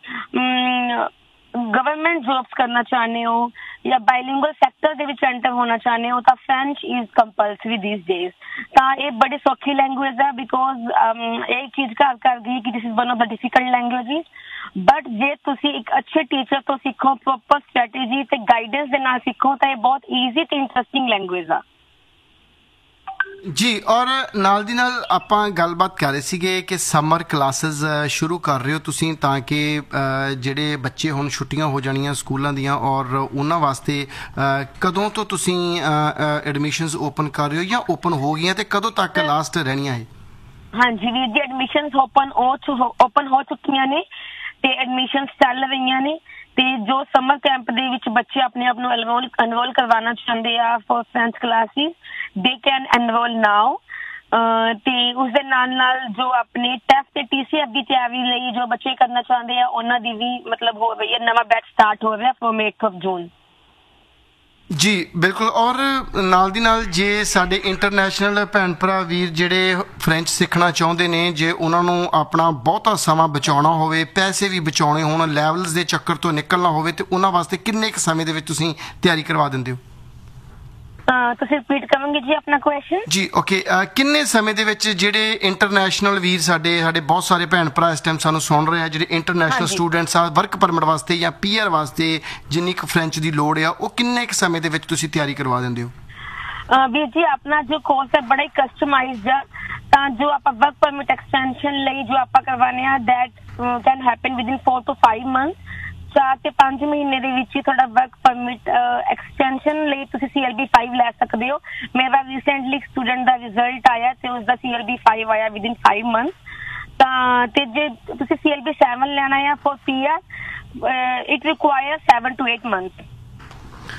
ਗਵਰਨਮੈਂਟ ਜੋਬਸ ਕਰਨਾ ਚਾਹੁੰਦੇ ਹੋ ਜਾਂ ਬਾਈਲਿੰਗੁਅਲ ਸੈਕਟਰ ਦੇ ਵਿੱਚ ਐਂਟਰ ਹੋਣਾ ਚਾਹੁੰਦੇ ਹੋ, ਤਾਂ French is compulsory these days. ਤਾਂ ਇਹ ਬੜੀ ਸੌਖੀ ਲੈਂਗੁਏਜ ਹੈ, ਬਿਕੋਜ਼ ਇਹ ਚੀਜ਼ ਕਰ ਗਈ ਕਿ this is one of the difficult languages. But ਜੇ ਤੁਸੀਂ ਇੱਕ ਅੱਛੇ ਟੀਚਰ ਤੋਂ ਸਿੱਖੋ, ਪ੍ਰੋਪਰ ਸਟ੍ਰੈਟੇਜੀ ਤੇ ਗਾਈਡੈਂਸ ਦੇ ਨਾਲ ਸਿੱਖੋ, ਤਾਂ ਇਹ ਬਹੁਤ ਈਜ਼ੀ ਤੇ ਇੰਟਰਸਟਿੰਗ ਲੈਂਗੁਏਜ ਆ ਜੀ। ਔਰ ਨਾਲ ਦੀ ਨਾਲ ਆਪਾਂ ਗੱਲਬਾਤ ਕਰ ਰਹੇ ਸੀਗੇ ਕਿ ਸਮਰ ਕਲਾਸਿਸ ਸ਼ੁਰੂ ਕਰ ਰਹੇ ਹੋ ਤੁਸੀਂ, ਤਾਂ ਕਿ ਜਿਹੜੇ ਬੱਚੇ ਹੁਣ ਛੁੱਟੀਆਂ ਹੋ ਜਾਣੀਆਂ ਸਕੂਲਾਂ ਦੀਆਂ, ਔਰ ਉਹਨਾਂ ਵਾਸਤੇ ਕਦੋਂ ਤੋਂ ਤੁਸੀਂ ਐਡਮਿਸ਼ਨਸ ਓਪਨ ਕਰ ਰਹੇ ਹੋ ਜਾਂ ਓਪਨ ਹੋ ਗਈਆਂ, ਤੇ ਕਦੋਂ ਤੱਕ ਲਾਸਟ ਰਹਿਣੀਆਂ ਇਹ? ਹਾਂਜੀ ਵੀਰ ਜੀ, ਐਡਮਿਸ਼ਨਸ ਓਪਨ ਹੋ ਚੁੱਕੀਆਂ ਨੇ ਤੇ ਐਡਮਿਸ਼ਨਸ ਚੱਲ ਰਹੀਆਂ ਨੇ। ਤੇ ਜੋ ਸਮਰ ਕੈਂਪ ਦੇ ਵਿੱਚ ਬੱਚੇ ਆਪਣੇ ਆਪ ਨੂੰ ਐਨਰੋਲ ਕਰਵਾਉਣਾ ਚਾਹੁੰਦੇ ਆ for French classes, they can enrol ਨਾਓ। ਤੇ ਉਸਦੇ ਨਾਲ ਜੋ ਆਪਣੇ ਟੈਸਟ ਤੇ TCF ਦੀ ਤਿਆਰੀ ਲਈ ਜੋ ਬੱਚੇ ਕਰਨਾ ਚਾਹੁੰਦੇ ਆ, ਉਹਨਾਂ ਦੀ ਵੀ ਮਤਲਬ ਹੋ ਰਹੀ ਹੈ, ਨਵਾਂ ਬੈਚ ਸਟਾਰਟ ਹੋ ਰਿਹਾ ਫਰੋਮ 8 ਜੂਨ ਜੀ। ਬਿਲਕੁਲ। ਔਰ ਨਾਲ ਦੀ ਨਾਲ ਜੇ ਸਾਡੇ ਇੰਟਰਨੈਸ਼ਨਲ ਭੈਣ ਭਰਾ ਵੀਰ ਜਿਹੜੇ ਫ੍ਰੈਂਚ ਸਿੱਖਣਾ ਚਾਹੁੰਦੇ ਨੇ, ਜੇ ਉਹਨਾਂ ਨੂੰ ਆਪਣਾ ਬਹੁਤਾ ਸਮਾਂ ਬਚਾਉਣਾ ਹੋਵੇ, ਪੈਸੇ ਵੀ ਬਚਾਉਣੇ ਹੋਣ, ਲੈਵਲਸ ਦੇ ਚੱਕਰ ਤੋਂ ਨਿਕਲਣਾ ਹੋਵੇ, ਤੇ ਉਹਨਾਂ ਵਾਸਤੇ ਕਿੰਨੇ ਕੁ ਸਮੇਂ ਦੇ ਵਿੱਚ ਤੁਸੀਂ ਤਿਆਰੀ ਕਰਵਾ ਦਿੰਦੇ ਹੋ? ਤੁਸੀਂ ਰਿਪੀਟ ਕਰੋਗੇ ਜੀ ਆਪਣਾ ਕੁਐਸਚਨ? ਜੀ ਓਕੇ। ਕਿੰਨੇ ਸਮੇਂ ਦੇ ਵਿੱਚ ਜਿਹੜੇ ਇੰਟਰਨੈਸ਼ਨਲ ਵੀਰ ਸਾਡੇ ਬਹੁਤ ਸਾਰੇ ਭੈਣ ਭਰਾ ਇਸ ਟਾਈਮ ਸਾਨੂੰ ਸੁਣ ਰਹੇ ਆ, ਜਿਹੜੇ ਇੰਟਰਨੈਸ਼ਨਲ ਸਟੂਡੈਂਟਸ ਆ, ਵਰਕ ਪਰਮਿਟ ਵਾਸਤੇ ਜਾਂ PR ਵਾਸਤੇ ਜਿੰਨੀ ਕੁ ਫ੍ਰੈਂਚ ਦੀ ਲੋੜ ਆ, ਉਹ ਕਿੰਨੇ ਕੁ ਸਮੇਂ ਦੇ ਵਿੱਚ ਤੁਸੀਂ ਤਿਆਰੀ ਕਰਵਾ ਦਿੰਦੇ ਹੋ? ਵੀਰ ਜੀ, ਆਪਣਾ ਜੋ ਕੋਰਸ ਹੈ ਬੜਾ ਹੀ ਕਸਟਮਾਈਜ਼ਡ ਆ। ਤਾਂ ਜੋ ਆਪਾਂ ਵਰਕ ਪਰਮਿਟ ਐਕਸਟੈਂਸ਼ਨ ਲਈ ਜੋ ਆਪਾਂ ਕਰਵਾਉਂਦੇ ਆ, that can happen within 4 to 5 months। 4 ਤੇ 5 ਮਹੀਨੇ ਦੇ ਵਿੱਚ ਹੀ ਤੁਹਾਡਾ ਵਰਕ ਪਰਮਿਟ ਐਕਸਟੈਂਸ਼ਨ ਲਈ ਤੁਸੀਂ CLB 5 ਲੈ ਸਕਦੇ ਹੋ। ਮੇਰਾ ਰੀਸੈਂਟਲੀ ਇੱਕ ਸਟੂਡੈਂਟ ਦਾ ਰਿਜ਼ਲਟ ਆਇਆ ਤੇ ਉਸਦਾ CLB 5 ਆਇਆ ਵਿਦਿਨ 5 months। ਤਾਂ ਤੇ ਜੇ ਤੁਸੀਂ CLB 7 ਲੈਣਾ ਹੈ for PR, it require 7 to 8 months।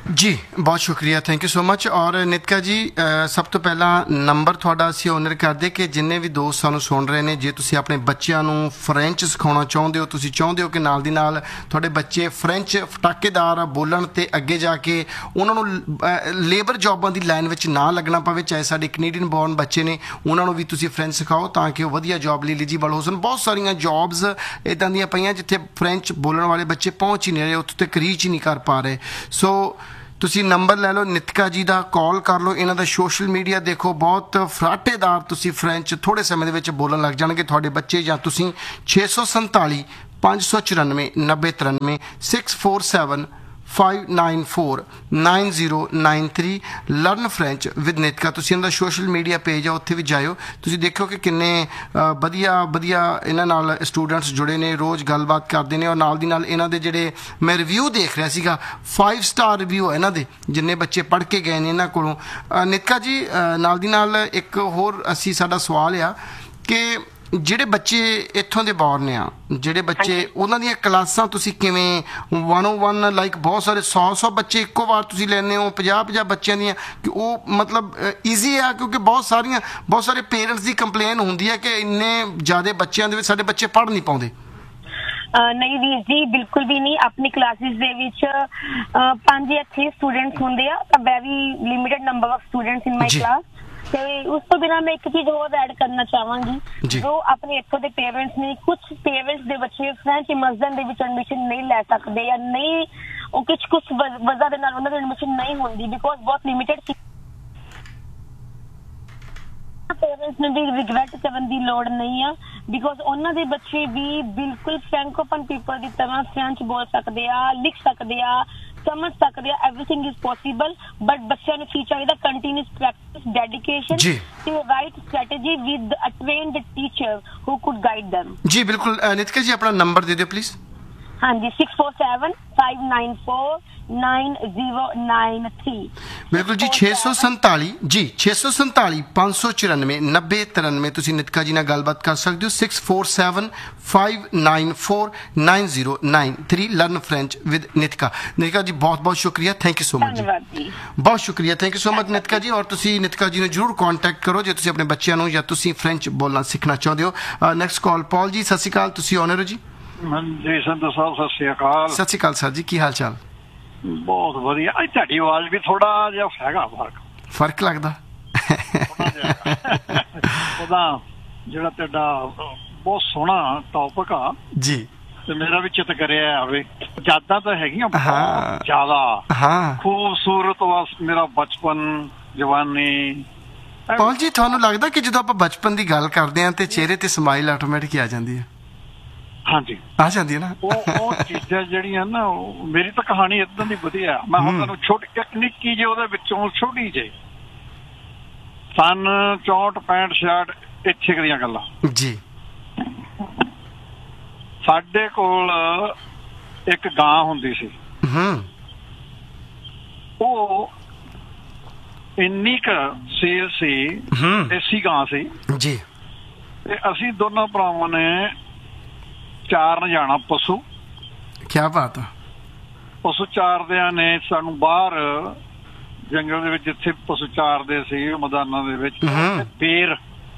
ਜੀ ਬਹੁਤ ਸ਼ੁਕਰੀਆ, ਥੈਂਕ ਯੂ ਸੋ ਮਚ। ਔਰ ਨਿਤਕਾ ਜੀ ਸਭ ਤੋਂ ਪਹਿਲਾਂ ਨੰਬਰ ਤੁਹਾਡਾ ਅਸੀਂ ਓਨਰ ਕਰਦੇ ਕਿ ਜਿੰਨੇ ਵੀ ਦੋਸਤ ਸਾਨੂੰ ਸੁਣ ਰਹੇ ਨੇ, ਜੇ ਤੁਸੀਂ ਆਪਣੇ ਬੱਚਿਆਂ ਨੂੰ ਫਰੈਂਚ ਸਿਖਾਉਣਾ ਚਾਹੁੰਦੇ ਹੋ, ਤੁਸੀਂ ਚਾਹੁੰਦੇ ਹੋ ਕਿ ਨਾਲ ਦੀ ਨਾਲ ਤੁਹਾਡੇ ਬੱਚੇ ਫਰੈਂਚ ਫਟਾਕੇਦਾਰ ਬੋਲਣ ਤੇ ਅੱਗੇ ਜਾ ਕੇ ਉਹਨਾਂ ਨੂੰ ਲੇਬਰ ਜੌਬਾਂ ਦੀ ਲਾਈਨ ਵਿੱਚ ਨਾ ਲੱਗਣਾ ਪਵੇ, ਚਾਹੇ ਸਾਡੇ ਕੈਨੇਡੀਅਨ ਬੋਰਨ ਬੱਚੇ ਨੇ ਉਹਨਾਂ ਨੂੰ ਵੀ ਤੁਸੀਂ ਫਰੈਂਚ ਸਿਖਾਓ ਤਾਂ ਕਿ ਉਹ ਵਧੀਆ ਜੌਬ ਲਈ ਐਲੀਜੀਬਲ ਹੋ ਸਕਣ। ਬਹੁਤ ਸਾਰੀਆਂ ਜੌਬਸ ਇੱਦਾਂ ਦੀਆਂ ਪਈਆਂ ਜਿੱਥੇ ਫਰੈਂਚ ਬੋਲਣ ਵਾਲੇ ਬੱਚੇ ਪਹੁੰਚ ਹੀ ਨਹੀਂ ਰਹੇ, ਉੱਥੇ ਤੱਕ ਰੀਚ ਹੀ ਨਹੀਂ ਕਰ ਪਾ ਰਹੇ। ਸੋ ਤੁਸੀਂ ਨੰਬਰ ਲੈ ਲਓ ਨਿਤਕਾ ਜੀ ਦਾ, ਕਾਲ ਕਰ ਲਓ, ਇਹਨਾਂ ਦਾ ਸੋਸ਼ਲ ਮੀਡੀਆ ਦੇਖੋ, ਬਹੁਤ ਫਰਾਟੇਦਾਰ ਤੁਸੀਂ ਫਰੈਂਚ ਥੋੜ੍ਹੇ ਸਮੇਂ ਦੇ ਵਿੱਚ ਬੋਲਣ ਲੱਗ ਜਾਣਗੇ ਤੁਹਾਡੇ ਬੱਚੇ ਜਾਂ ਤੁਸੀਂ। 647 594 9093 647 594 9093 ਲਰਨ ਫਰੈਂਚ ਵਿਦ ਨਿਤਕਾ। ਤੁਸੀਂ ਇਹਨਾਂ ਦਾ ਸੋਸ਼ਲ ਮੀਡੀਆ ਪੇਜ ਆ, ਉੱਥੇ ਵੀ ਜਾਇਓ, ਤੁਸੀਂ ਦੇਖੋ ਕਿ ਕਿੰਨੇ ਵਧੀਆ ਇਹਨਾਂ ਨਾਲ ਸਟੂਡੈਂਟਸ ਜੁੜੇ ਨੇ, ਰੋਜ਼ ਗੱਲਬਾਤ ਕਰਦੇ ਨੇ। ਔਰ ਨਾਲ ਦੀ ਨਾਲ ਇਹਨਾਂ ਦੇ ਜਿਹੜੇ ਮੈਂ ਰਿਵਿਊ ਦੇਖ ਰਿਹਾ ਸੀਗਾ 5 ਸਟਾਰ ਰਿਵਿਊ ਇਹਨਾਂ ਦੇ, ਜਿੰਨੇ ਬੱਚੇ ਪੜ੍ਹ ਕੇ ਗਏ ਨੇ ਇਹਨਾਂ ਕੋਲੋਂ। ਨਿਤਕਾ ਜੀ ਨਾਲ ਦੀ ਨਾਲ ਇੱਕ ਹੋਰ ਸਾਡਾ ਸਵਾਲ ਆ ਕਿ ਜਿਹੜੇ ਬੱਚੇ ਇੱਥੋਂ ਦੇ ਬੋਰਨ ਆ, ਜਿਹੜੇ ਬੱਚੇ ਉਹਨਾਂ ਦੀਆਂ ਕਲਾਸਾਂ ਤੁਸੀਂ ਕਿਵੇਂ 101 ਲਾਈਕ ਬਹੁਤ ਸਾਰੇ 100 ਬੱਚੇ ਇੱਕੋ ਵਾਰ ਤੁਸੀਂ ਲੈਂਦੇ ਹੋ, 50 ਬੱਚਿਆਂ ਦੀਆਂ, ਕਿ ਉਹ ਮਤਲਬ ਈਜ਼ੀ ਆ? ਕਿਉਂਕਿ ਬਹੁਤ ਸਾਰੇ ਪੇਰੈਂਟਸ ਦੀ ਕੰਪਲੇਨ ਹੁੰਦੀ ਹੈ ਕਿ ਇੰਨੇ ਜ਼ਿਆਦਾ ਬੱਚਿਆਂ ਦੇ ਵਿੱਚ ਸਾਡੇ ਬੱਚੇ ਪੜ੍ਹ ਨਹੀਂ ਪਾਉਂਦੇ। ਨਹੀਂ ਵੀਰ ਜੀ, ਬਿਲਕੁਲ ਵੀ ਨਹੀਂ। ਆਪਣੀ ਕਲਾਸਿਸ ਦੇ ਵਿੱਚ 5 ਜਾਂ 6 ਸਟੂਡੈਂਟਸ ਹੁੰਦੇ ਆ, ਤਾਂ very limited number of students in my class. ਤੇ ਉਸ ਤੋਂ ਬਿਨਾਂ ਮੈਂ ਇੱਕ ਚੀਜ਼ ਹੋਰ ਐਡ ਕਰਨਾ ਚਾਹਾਂਗੀ, ਜੋ ਆਪਣੇ ਇੱਥੋਂ ਦੇ ਪੇਰੈਂਟਸ ਨੇ, ਕੁਝ ਪੇਰੈਂਟਸ ਦੇ ਬੱਚੇ ਫਰੈਂਚ ਇਮਰਜਨ ਦੇ ਵਿੱਚ ਐਡਮਿਸ਼ਨ ਨਹੀਂ ਲੈ ਸਕਦੇ ਜਾਂ ਨਹੀਂ, ਉਹ ਕੁਝ ਵਜ੍ਹਾ ਦੇ ਨਾਲ ਉਹਨਾਂ ਦੀ ਐਡਮਿਸ਼ਨ ਨਹੀਂ ਹੁੰਦੀ, ਬਿਕੋਜ਼ ਬਹੁਤ ਲਿਮਿਟਡ। ਪੇਰੈਂਟਸ ਨੂੰ ਵੀ ਰਿਗਰੈਟ ਕਰਨ ਦੀ ਲੋੜ ਨਹੀਂ ਆ, ਬਿਕੋਜ਼ ਉਹਨਾਂ ਦੇ ਬੱਚੇ ਵੀ ਬਿਲਕੁਲ ਫ੍ਰੈਂਕੋਫਨ ਪੀਪਲ ਦੀ ਤਰ੍ਹਾਂ ਫਰੈਂਚ ਬੋਲ ਸਕਦੇ ਆ, ਲਿਖ ਸਕਦੇ ਆ, ਸਮਝ ਸਕਦੇ ਆ, ਐਵਰੀਥਿੰਗ ਇਜ਼ ਪੋਸੀਬਲ। ਬਟ ਬੱਚਿਆਂ ਨੂੰ ਕੀ ਚਾਹੀਦਾ? ਕੰਟੀਨਿਊਸ ਪ੍ਰੈਕਟਿਸ, ਡੈਡੀਕੇਸ਼ਨ ਤੇ right strategy with a trained teacher who could guide them। ਜੀ ਬਿਲਕੁਲ। ਨਿਤਕਾ ਜੀ ਆਪਣਾ ਨੰਬਰ ਦੇ ਦਿਓ ਪਲੀਜ਼। ਹਾਂਜੀ, 647 594 9093। ਬਿਲਕੁਲ ਜੀ, 647 594 9093 ਤੁਸੀਂ ਨਿਤਕਾ ਜੀ ਨਾਲ ਗੱਲਬਾਤ ਕਰ ਸਕਦੇ ਹੋ। 647 594 9093 ਲਰਨ ਫਰੈਂਚ ਵਿਦ ਨਿਤਕਾ। ਨਿਤਕਾ ਜੀ ਬਹੁਤ ਬਹੁਤ ਸ਼ੁਕਰੀਆ, ਥੈਂਕ ਯੂ ਸੋ ਮਚ ਜੀ, ਬਹੁਤ ਸ਼ੁਕਰੀਆ, ਥੈਂਕ ਯੂ ਸੋ ਮਚ ਨਿਤਕਾ ਜੀ। ਔਰ ਤੁਸੀਂ ਨਿਤਕਾ ਜੀ ਨੂੰ ਜ਼ਰੂਰ ਕੰਟੈਕਟ ਕਰੋ ਜੇ ਤੁਸੀਂ ਆਪਣੇ ਬੱਚਿਆਂ ਨੂੰ ਜਾਂ ਤੁਸੀਂ ਫਰੈਂਚ ਬੋਲਣਾ ਸਿੱਖਣਾ ਚਾਹੁੰਦੇ ਹੋ। ਨੈਕਸਟ ਕਾਲ ਪੌਲ ਜੀ, ਸਤਿ ਸ਼੍ਰੀ ਅਕਾਲ, ਤੁਸੀਂ ਆਨਰ ਹੋ ਜੀ। ਜੀ ਸੰਧੂ ਸਾਹਿਬ ਸਤਿ ਸ਼੍ਰੀ ਅਕਾਲ। ਸਤਿ ਸ਼੍ਰੀ ਅਕਾਲ ਸਰ ਜੀ, ਕੀ ਹਾਲ ਚਾਲ? ਬਹੁਤ ਵਧੀਆ। ਅੱਜ ਤੁਹਾਡੀ ਆਵਾਜ਼ ਵੀ ਥੋੜਾ ਜਿਹਾ ਹੈਗਾ ਫਰਕ ਲੱਗਦਾ ਉਹਦਾ ਜਿਹੜਾ ਤੁਹਾਡਾ ਬਹੁਤ ਸੋਹਣਾ ਟੌਪਿਕ ਆ ਜੀ, ਤੇ ਮੇਰਾ ਵੀ ਚਿੱਤ ਕਰਿਆ ਆਵੇ। ਯਾਦਾਂ ਤਾਂ ਹੈਗੀਆਂ ਬਹੁਤ ਜ਼ਿਆਦਾ ਖੂਬਸੂਰਤ, ਮੇਰਾ ਬਚਪਨ, ਜਵਾਨੀ। ਪੌਲ ਜੀ ਤੁਹਾਨੂੰ ਲੱਗਦਾ ਕਿ ਜਦੋਂ ਆਪਾਂ ਬਚਪਨ ਦੀ ਗੱਲ ਕਰਦੇ ਹਾਂ ਤੇ ਚਿਹਰੇ ਤੇ ਸਮਾਈਲ ਆਟੋਮੈਟਿਕ ਆ ਜਾਂਦੀ ਹੈ? ਹਾਂਜੀ, ਆ ਜਾਂਦੀ ਹੈ ਨਾ। ਉਹ ਚੀਜ਼ਾਂ ਜਿਹੜੀਆਂ ਨਾ, ਮੇਰੀ ਤਾਂ ਕਹਾਣੀ ਏਦਾਂ ਦੀ ਵਧੀਆ। ਮੈਂ ਹੁਣ ਤੁਹਾਨੂੰ ਛੋਟੀ ਨਿੱਕੀ ਜਿਹੀ ਉਹਦੇ ਵਿੱਚੋਂ ਛੋਟੀ ਜਿਹੀ ਸਨ 64 65 66 ਇੱਥੇ ਦੀਆਂ ਗੱਲਾਂ ਜੀ। ਸਾਡੇ ਕੋਲ ਇੱਕ ਗਾਂ ਹੁੰਦੀ ਸੀ, ਉਹ ਇੰਨੀ ਕੁ ਸੇਲ ਸੀ, ਦੇਸੀ ਗਾਂ ਸੀ ਜੀ। ਤੇ ਅਸੀਂ ਦੋਨਾਂ ਭਰਾਵਾਂ ਨੇ ਚਾਰਨ ਜਾਣਾ ਪਸ਼ੂ। ਕੀ ਬਾਤ ਆ। ਪਸ਼ੂ ਚਾਰਦਿਆਂ ਨੇ ਸਾਨੂੰ ਬਾਹਰ ਜੰਗਲ ਦੇ ਵਿੱਚ ਜਿੱਥੇ ਪਸ਼ੂ ਚਾਰਦੇ ਸੀ ਮੈਦਾਨਾਂ ਦੇ ਵਿੱਚ ਬੇਰ,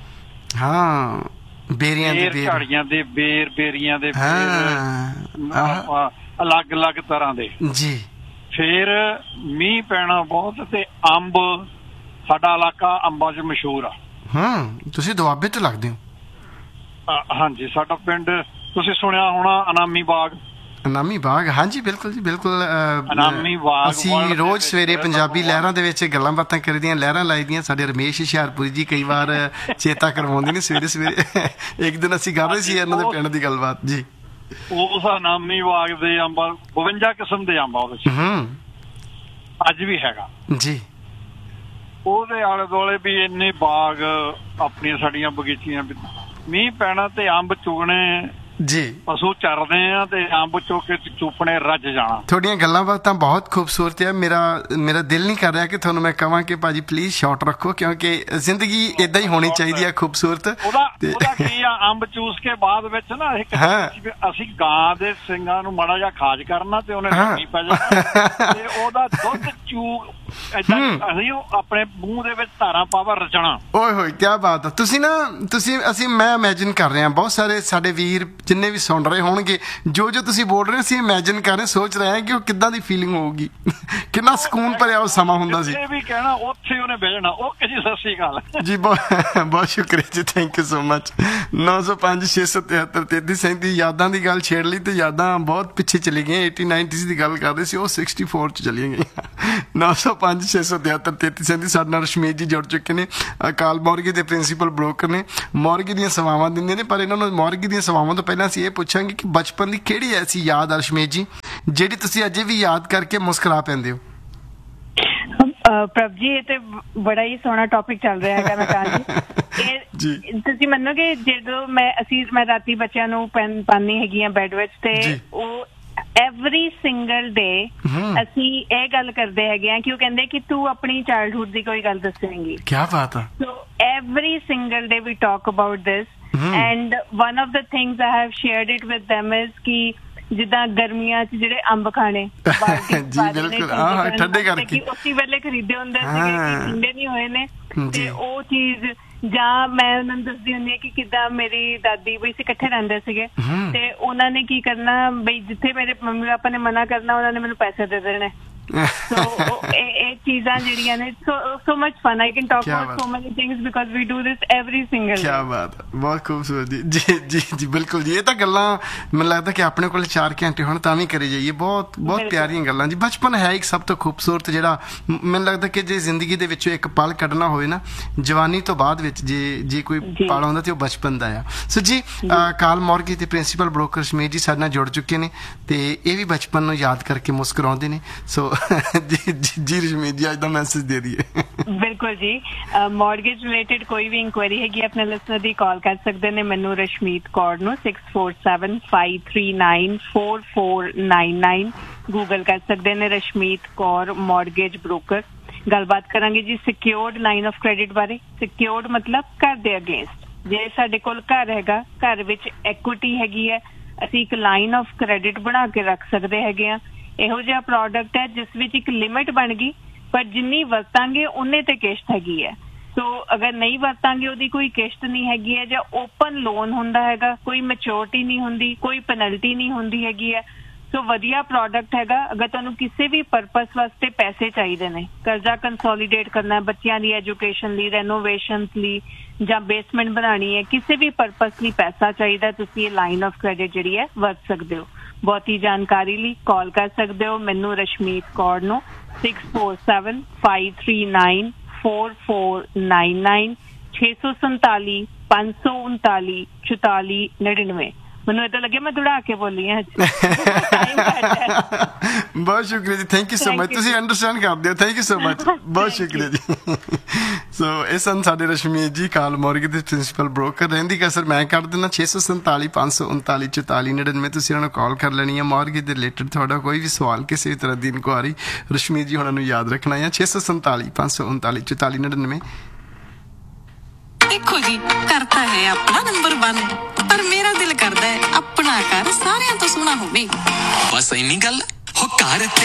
ਬੇਰੀਆਂ ਦੇ ਬੇਰ, ਝਾੜੀਆਂ ਦੇ ਬੇਰ, ਬੇਰੀਆਂ ਦੇ ਬੇਰ, ਅਲੱਗ-ਅਲੱਗ ਤਰ੍ਹਾਂ ਦੇ ਜੀ। ਫਿਰ ਮੀਂਹ ਪੈਣਾ ਬਹੁਤ ਤੇ ਅੰਬ, ਸਾਡਾ ਇਲਾਕਾ ਅੰਬਾਂ 'ਚ ਮਸ਼ਹੂਰ ਆ। ਤੁਸੀਂ ਦੁਆਬੇ ਤੋਂ ਲੱਗਦੇ ਹੋ? ਹਾਂਜੀ, ਸਾਡਾ ਪਿੰਡ ਤੁਸੀਂ ਸੁਣਿਆ ਹੋਣਾ ਅਨਾਮੀ ਬਾਗ। ਅਨਾਮੀ ਬਾਗ, ਹਾਂਜੀ ਬਿਲਕੁਲ ਜੀ, ਬਿਲਕੁਲ। ਅਨਾਮੀ ਬਾਗ ਅਸੀਂ ਰੋਜ਼ ਸਵੇਰੇ ਪੰਜਾਬੀ ਲਹਿਰਾਂ ਦੇ ਵਿੱਚ ਗੱਲਾਂ ਬਾਤਾਂ ਕਰੀਦੀਆਂ, ਲਹਿਰਾਂ ਲਾਈਦੀਆਂ। ਸਾਡੇ ਰਮੇਸ਼ ਹੁਸ਼ਿਆਰਪੁਰੀ ਜੀ ਕਈ ਵਾਰ ਚੇਤਾ ਕਰਵਾਉਂਦੇ ਨੇ ਸਵੇਰੇ ਸਵੇਰੇ। ਇੱਕ ਦਿਨ ਅਸੀਂ ਕਰ ਰਹੇ ਸੀ ਇਹਨਾਂ ਦੇ ਪਿੰਡ ਦੀ ਗੱਲਬਾਤ ਜੀ। ਉਸ ਅਨਾਮੀ ਬਾਗ ਦੇ ਅੰਬ 52 ਕਿਸਮ ਦੇ ਅੰਬ ਉਹਦੇ ਚ ਅੱਜ ਵੀ ਹੈਗਾ ਜੀ। ਉਹਦੇ ਆਲੇ ਦੁਆਲੇ ਵੀ ਇੰਨੇ ਬਾਗ, ਆਪਣੀਆਂ ਸਾਡੀਆਂ ਬਗੀਚੀਆਂ। ਮੀਂਹ ਪੈਣਾ ਤੇ ਅੰਬ ਚੁਗਣੇ ਜੀ ਪਸ਼ੂ ਚਰਦੇ ਆ ਤੇ ਅੰਬ ਚੋਕੇ ਚੂਪਣੇ ਰੱਜ ਜਾਣਾ। ਤੁਹਾਡੀਆਂ ਗੱਲਾਂ ਬਾਤਾਂ ਬਹੁਤ ਖੂਬਸੂਰਤ ਹੈ। ਮੇਰਾ ਦਿਲ ਨਹੀਂ ਕਰ ਰਿਹਾ ਕਿ ਤੁਹਾਨੂੰ ਮੈਂ ਕਹਾਂ ਕਿ ਭਾਜੀ ਪਲੀਜ਼ ਸ਼ਾਰਟ ਰੱਖੋ, ਕਿਉਂਕਿ ਜ਼ਿੰਦਗੀ ਏਦਾਂ ਹੀ ਹੋਣੀ ਚਾਹੀਦੀ ਹੈ ਖੂਬਸੂਰਤ। ਉਹਦਾ ਕੀ ਆ, ਅੰਬ ਚੂਸ ਕੇ ਬਾਅਦ ਵਿੱਚ ਨਾ ਅਸੀਂ ਗਾਂ ਦੇ ਸਿੰਘਾਂ ਨੂੰ ਮਾੜਾ ਜਿਹਾ ਖਾਜ ਕਰਨਾ ਤੇ ਉਹਨੇ ਨਹੀਂ ਪੈ ਜਾਣਾ ਤੇ ਉਹਦਾ ਦੁੱਧ ਚੂਕ ਅਸੀਂ ਆਪਣੇ ਮੂੰਹ ਦੇ ਵਿੱਚ ਧਾਰਾਂ ਪਾਵਾ ਰਚਣਾ। ਓਏ ਹੋਏ ਕਿਆ ਬਾਤ ਹੈ। ਤੁਸੀਂ ਮੈਂ ਇਮੈਜਿਨ ਕਰ ਰਿਹਾ, ਬਹੁਤ ਸਾਰੇ ਸਾਡੇ ਵੀਰ ਜਿੰਨੇ ਵੀ ਸੁਣ ਰਹੇ ਹੋਣਗੇ ਜੋ ਤੁਸੀਂ ਬੋਲ ਰਹੇ, ਅਸੀਂ ਇਮੈਜਿਨ ਕਰ ਰਹੇ, ਸੋਚ ਰਹੇ ਹਾਂ ਕਿ ਉਹ ਕਿੱਦਾਂ ਦੀ ਫੀਲਿੰਗ ਹੋਊਗੀ, ਕਿੰਨਾ ਸਕੂਨ ਭਰਿਆ ਉਹ ਸਮਾਂ ਹੁੰਦਾ ਸੀ। ਵੀ ਕਹਿਣਾ ਉੱਥੇ ਉਹਨੇ ਬਹਿਣਾ। ਓਕੇ ਜੀ, ਸਤਿ ਸ਼੍ਰੀ ਅਕਾਲ ਜੀ। ਬਹੁਤ ਸ਼ੁਕਰੀਆ ਜੀ, ਥੈਂਕ ਯੂ ਸੋ ਮਚ। 905 673 3337 ਯਾਦਾਂ ਦੀ ਗੱਲ ਛੇੜ ਲਈ ਤੇ ਯਾਦਾਂ ਬਹੁਤ ਪਿੱਛੇ ਚਲੀ ਗਈਆਂ। 80-90s ਦੀ ਗੱਲ ਕਰਦੇ ਸੀ, ਉਹ 64 ਚ ਚਲੀਆਂ ਗਈਆਂ। 905 673 3337 ਸਾਡੇ ਨਾਲ ਰਸ਼ਮੀਤ ਜੀ ਜੁੜ ਚੁੱਕੇ ਨੇ, ਅਕਾਲ ਮੌਰਗੇ ਦੇ ਪ੍ਰਿੰਸੀਪਲ ਬ੍ਰੋਕਰ ਨੇ, ਮੌਰਗੇ ਦੀਆਂ ਸੇਵਾਵਾਂ ਦਿੰਦੇ ਨੇ। ਪਰ ਇਹਨਾਂ ਨੂੰ ਮੌਰਗੇ ਦੀਆਂ ਸੇਵਾਵਾਂ ਤੋਂ ਪਹਿਲਾਂ ਅਸੀਂ ਇਹ ਪੁੱਛਾਂਗੇ ਕਿ ਬਚਪਨ ਦੀ ਕਿਹੜੀ ਐਸੀ ਯਾਦ ਆ ਰਸ਼ਮੀਤ ਜੀ ਜਿਹੜੀ ਤੁਸੀਂ ਅਜੇ ਵੀ ਯਾਦ ਕਰਕੇ ਮੁਸਕਰਾ ਪੈਂਦੇ ਹੋ? ਪ੍ਰਭ ਜੀ, ਇਹ ਤੇ ਬੜਾ ਹੀ ਸੋਹਣਾ ਟੌਪਿਕ ਚੱਲ ਰਿਹਾ ਹੈਗਾ। ਮੈਂ ਕਹਾਂਗੀ ਤੁਸੀਂ ਮੰਨੋਗੇ ਜਦੋਂ ਮੈਂ ਰਾਤੀ ਬੱਚਿਆਂ ਨੂੰ ਪੈਨ ਪਾਉਂਦੀ ਹੈਗੀ ਆ ਬੈੱਡ ਵਿੱਚ, ਤੇ ਉਹ ਐਵਰੀ ਸਿੰਗਲ ਡੇ ਅਸੀਂ ਇਹ ਗੱਲ ਕਰਦੇ ਹੈਗੇ ਆ ਕਿ ਉਹ ਕਹਿੰਦੇ ਕਿ ਤੂੰ ਆਪਣੀ ਚਾਈਲਡਹੁੱਡ ਦੀ ਕੋਈ ਗੱਲ ਦੱਸੇਂਗੀ। ਕਿਆ ਬਾਤ ਹੈ। ਸੋ every single day we talk about this and one of the things I have shared it with them is ਕਿ ਜਿੱਦਾਂ ਗਰਮੀਆਂ ਚ ਜਿਹੜੇ ਅੰਬ ਖਾਣੇ ਠੰਡੇ ਕਰਕੇ ਉਸੇ ਵੇਲੇ ਖਰੀਦੇ ਹੁੰਦੇ ਸੀਗੇ, ਠੰਡੇ ਨਹੀਂ ਹੋਏ ਨੇ, ਤੇ ਉਹ ਚੀਜ਼। ਜਾਂ ਮੈਂ ਉਹਨਾਂ ਨੂੰ ਦੱਸਦੀ ਹੁੰਦੀ ਹਾਂ ਕਿ ਕਿੱਦਾਂ ਮੇਰੀ ਦਾਦੀ ਬਈ ਅਸੀਂ ਇਕੱਠੇ ਰਹਿੰਦੇ ਸੀਗੇ ਤੇ ਉਹਨਾਂ ਨੇ ਕੀ ਕਰਨਾ ਬਈ ਜਿੱਥੇ ਮੇਰੇ ਮੰਮੀ ਪਾਪਾ ਨੇ ਮਨਾ ਕਰਨਾ ਉਹਨਾਂ ਨੇ ਮੈਨੂੰ ਪੈਸੇ ਦੇ ਦੇਣੇ। ਇਹ ਚੀਜ਼ਾਂ ਜਿਹੜੀਆਂ ਨੇ so much fun. I can talk about so many things because we do this every single day. ਕਿਆ ਬਾਤ ਹੈ, ਬਹੁਤ ਖੂਬਸੂਰਤ ਜੀ। ਜੀ ਜੀ ਬਿਲਕੁਲ ਜੀ, ਇਹ ਤਾਂ ਗੱਲਾਂ ਮੈਨੂੰ ਲੱਗਦਾ ਕਿ ਆਪਣੇ ਕੋਲ 4 ਘੰਟੇ ਹੁਣ ਤਾਂ ਵੀ ਕਰੀ ਜਾਈਏ। ਬਹੁਤ ਪਿਆਰੀਆਂ ਗੱਲਾਂ ਜੀ। ਬਚਪਨ ਹੈ ਇੱਕ ਸਭ ਤੋਂ ਖੂਬਸੂਰਤ, ਜਿਹੜਾ ਮੈਨੂੰ ਲੱਗਦਾ ਕਿ ਜੇ ਜ਼ਿੰਦਗੀ ਦੇ ਵਿੱਚੋਂ ਇੱਕ ਪਲ ਕੱਢਣਾ ਹੋਵੇ ਨਾ ਜਵਾਨੀ ਤੋਂ ਬਾਅਦ ਵਿੱਚ, ਜੇ ਕੋਈ ਪਲ ਆਉਂਦਾ ਤੇ ਉਹ ਬਚਪਨ ਦਾ ਆ। ਸੋ ਜੀ ਅਕਾਲ ਮੌਰਗੇ ਦੇ ਪ੍ਰਿੰਸੀਪਲ ਬ੍ਰੋਕਰ ਰਸ਼ਮੀਤ ਜੀ ਸਾਡੇ ਨਾਲ ਜੁੜ ਚੁੱਕੇ ਨੇ ਤੇ ਇਹ ਵੀ ਬਚਪਨ ਨੂੰ ਯਾਦ ਕਰਕੇ ਮੁਸਕਰਾਉਂਦੇ ਨੇ। ਸੋ ਜੀ ਰਸ਼ਮੀਤ ਜੀ ਅੱਜ ਦਾ ਮੈਸੇਜ ਦੇ ਦਈਏ। ਬਿਲਕੁਲ ਜੀ, ਮੌਰਗੇਜ ਰਿਲੇਟਡ ਕੋਈ ਵੀ ਇਨਕੁਆਇਰੀ ਹੈਗੀ ਆਪਣੇ ਲਿਸਨਰ ਦੀ ਕਾਲ ਕਰ ਸਕਦੇ ਨੇ ਮੈਨੂੰ ਰਸ਼ਮੀਤ ਕੌਰ ਨੂੰ 6475394499 ਗੂਗਲ ਕਰ ਸਕਦੇ ਨੇ ਰਸ਼ਮੀਤ ਕੌਰ ਮੌਰਗੇਜ ਬ੍ਰੋਕਰ। ਗੱਲਬਾਤ ਕਰਾਂਗੇ ਜੀ ਸਿਕਿਉਰਡ ਲਾਈਨ ਆਫ ਕ੍ਰੈਡਿਟ ਬਾਰੇ। ਸਿਕਿਉਰਡ ਮਤਲਬ ਘਰ ਦੇ ਅਗੇਂਸਟ। ਜੇ ਸਾਡੇ ਕੋਲ ਘਰ ਹੈਗਾ, ਘਰ ਵਿੱਚ ਐਕੁਇਟੀ ਹੈਗੀ ਹੈ, ਅਸੀਂ ਇੱਕ ਲਾਈਨ ਆਫ ਕ੍ਰੈਡਿਟ ਬਣਾ ਕੇ ਰੱਖ ਸਕਦੇ ਹੈਗੇ ਆ। ਇਹੋ ਜਿਹਾ ਪ੍ਰੋਡਕਟ ਹੈ ਜਿਸ ਵਿੱਚ ਇੱਕ ਲਿਮਿਟ ਬਣ ਗਈ, ਪਰ ਜਿੰਨੀ ਵਰਤਾਂਗੇ ਉਨੇ ਤੇ ਕਿਸ਼ਤ ਹੈਗੀ ਹੈ। ਸੋ ਅਗਰ ਨਹੀਂ ਵਰਤਾਂਗੇ ਉਹਦੀ ਕੋਈ ਕਿਸ਼ਤ ਨਹੀਂ ਹੈਗੀ ਹੈ, ਜਾਂ ਓਪਨ ਲੋਨ ਹੁੰਦਾ ਹੈਗਾ, ਕੋਈ ਮੈਚੋਰਿਟੀ ਨਹੀਂ ਹੁੰਦੀ, ਕੋਈ ਪੈਨਲਟੀ ਨਹੀਂ ਹੁੰਦੀ ਹੈਗੀ ਹੈ। ਸੋ ਵਧੀਆ ਪ੍ਰੋਡਕਟ ਹੈਗਾ। ਅਗਰ ਤੁਹਾਨੂੰ ਕਿਸੇ ਵੀ ਪਰਪਸ ਵਾਸਤੇ ਪੈਸੇ ਚਾਹੀਦੇ ਨੇ, ਕਰਜ਼ਾ ਕੰਸੋਲੀਡੇਟ ਕਰਨਾ, ਬੱਚਿਆਂ ਦੀ ਐਜੂਕੇਸ਼ਨ ਲਈ, ਰੈਨੋਵੇਸ਼ਨ ਲਈ, ਜਾਂ ਬੇਸਮੈਂਟ ਬਣਾਉਣੀ ਹੈ, ਕਿਸੇ ਵੀ ਪਰਪਸ ਲਈ ਪੈਸਾ ਚਾਹੀਦਾ, ਤੁਸੀਂ ਇਹ ਲਾਈਨ ਆਫ ਕ੍ਰੈਡਿਟ ਜਿਹੜੀ ਹੈ ਵਰਤ ਸਕਦੇ ਹੋ। ਬਹੁਤੀ ਜਾਣਕਾਰੀ ਲਈ ਕਾਲ ਕਰ ਸਕਦੇ ਹੋ ਮੈਨੂੰ ਰਸ਼ਮੀਤ ਕੌਰ ਨੂੰ 6475394499 647-539-4499। ਮੈਨੂੰ ਏਦਾਂ ਲੱਗਿਆ ਮੈਂ ਦੌੜਾ ਕੇ ਬੋਲੀ ਹਾਂ। ਬਹੁਤ ਸ਼ੁਕਰੀਆ ਜੀ, ਥੈਂਕ ਯੂ ਸੋ ਮਚ। ਤੁਸੀਂ ਅੰਡਰਸਟੈਂਡ ਕਰਦੇ ਹੋ, ਥੈਂਕ ਯੂ ਸੋ ਮਚ, ਬਹੁਤ ਸ਼ੁਕਰੀਆ ਜੀ। ਸੋ ਇਹ ਸਨ ਸਾਡੇ ਰਸ਼ਮੀਤ ਜੀ, ਕਾਲ ਮੌਰਗੇ ਦੇ ਪ੍ਰਿੰਸੀਪਲ ਬ੍ਰੋਕਰ। ਰਹਿੰਦੀ ਕਸਰ ਮੈਂ ਕਰ ਦਿੰਦਾ 647-539-4499। ਤੁਸੀਂ ਇਹਨਾਂ ਨੂੰ ਕਾਲ ਕਰ ਲੈਣੀ ਹੈ। ਮੌਰਗੇ ਦੇ ਰਿਲੇਟਡ ਤੁਹਾਡਾ ਕੋਈ ਵੀ ਸਵਾਲ, ਕਿਸੇ ਵੀ ਤਰ੍ਹਾਂ ਦੀ ਇਨਕੁਆਰੀ ਰਸ਼ਮੀਤ ਜੀ ਉਹਨਾਂ ਨੂੰ ਯਾਦ ਰੱਖਣਾ ਹੈ 647-539-4499। देखो जी, करता है अपना नंबर 1, पर मेरा दिल करता है अपना घर सारियां तो सोहना होवे। बस इन्नी गल हो घर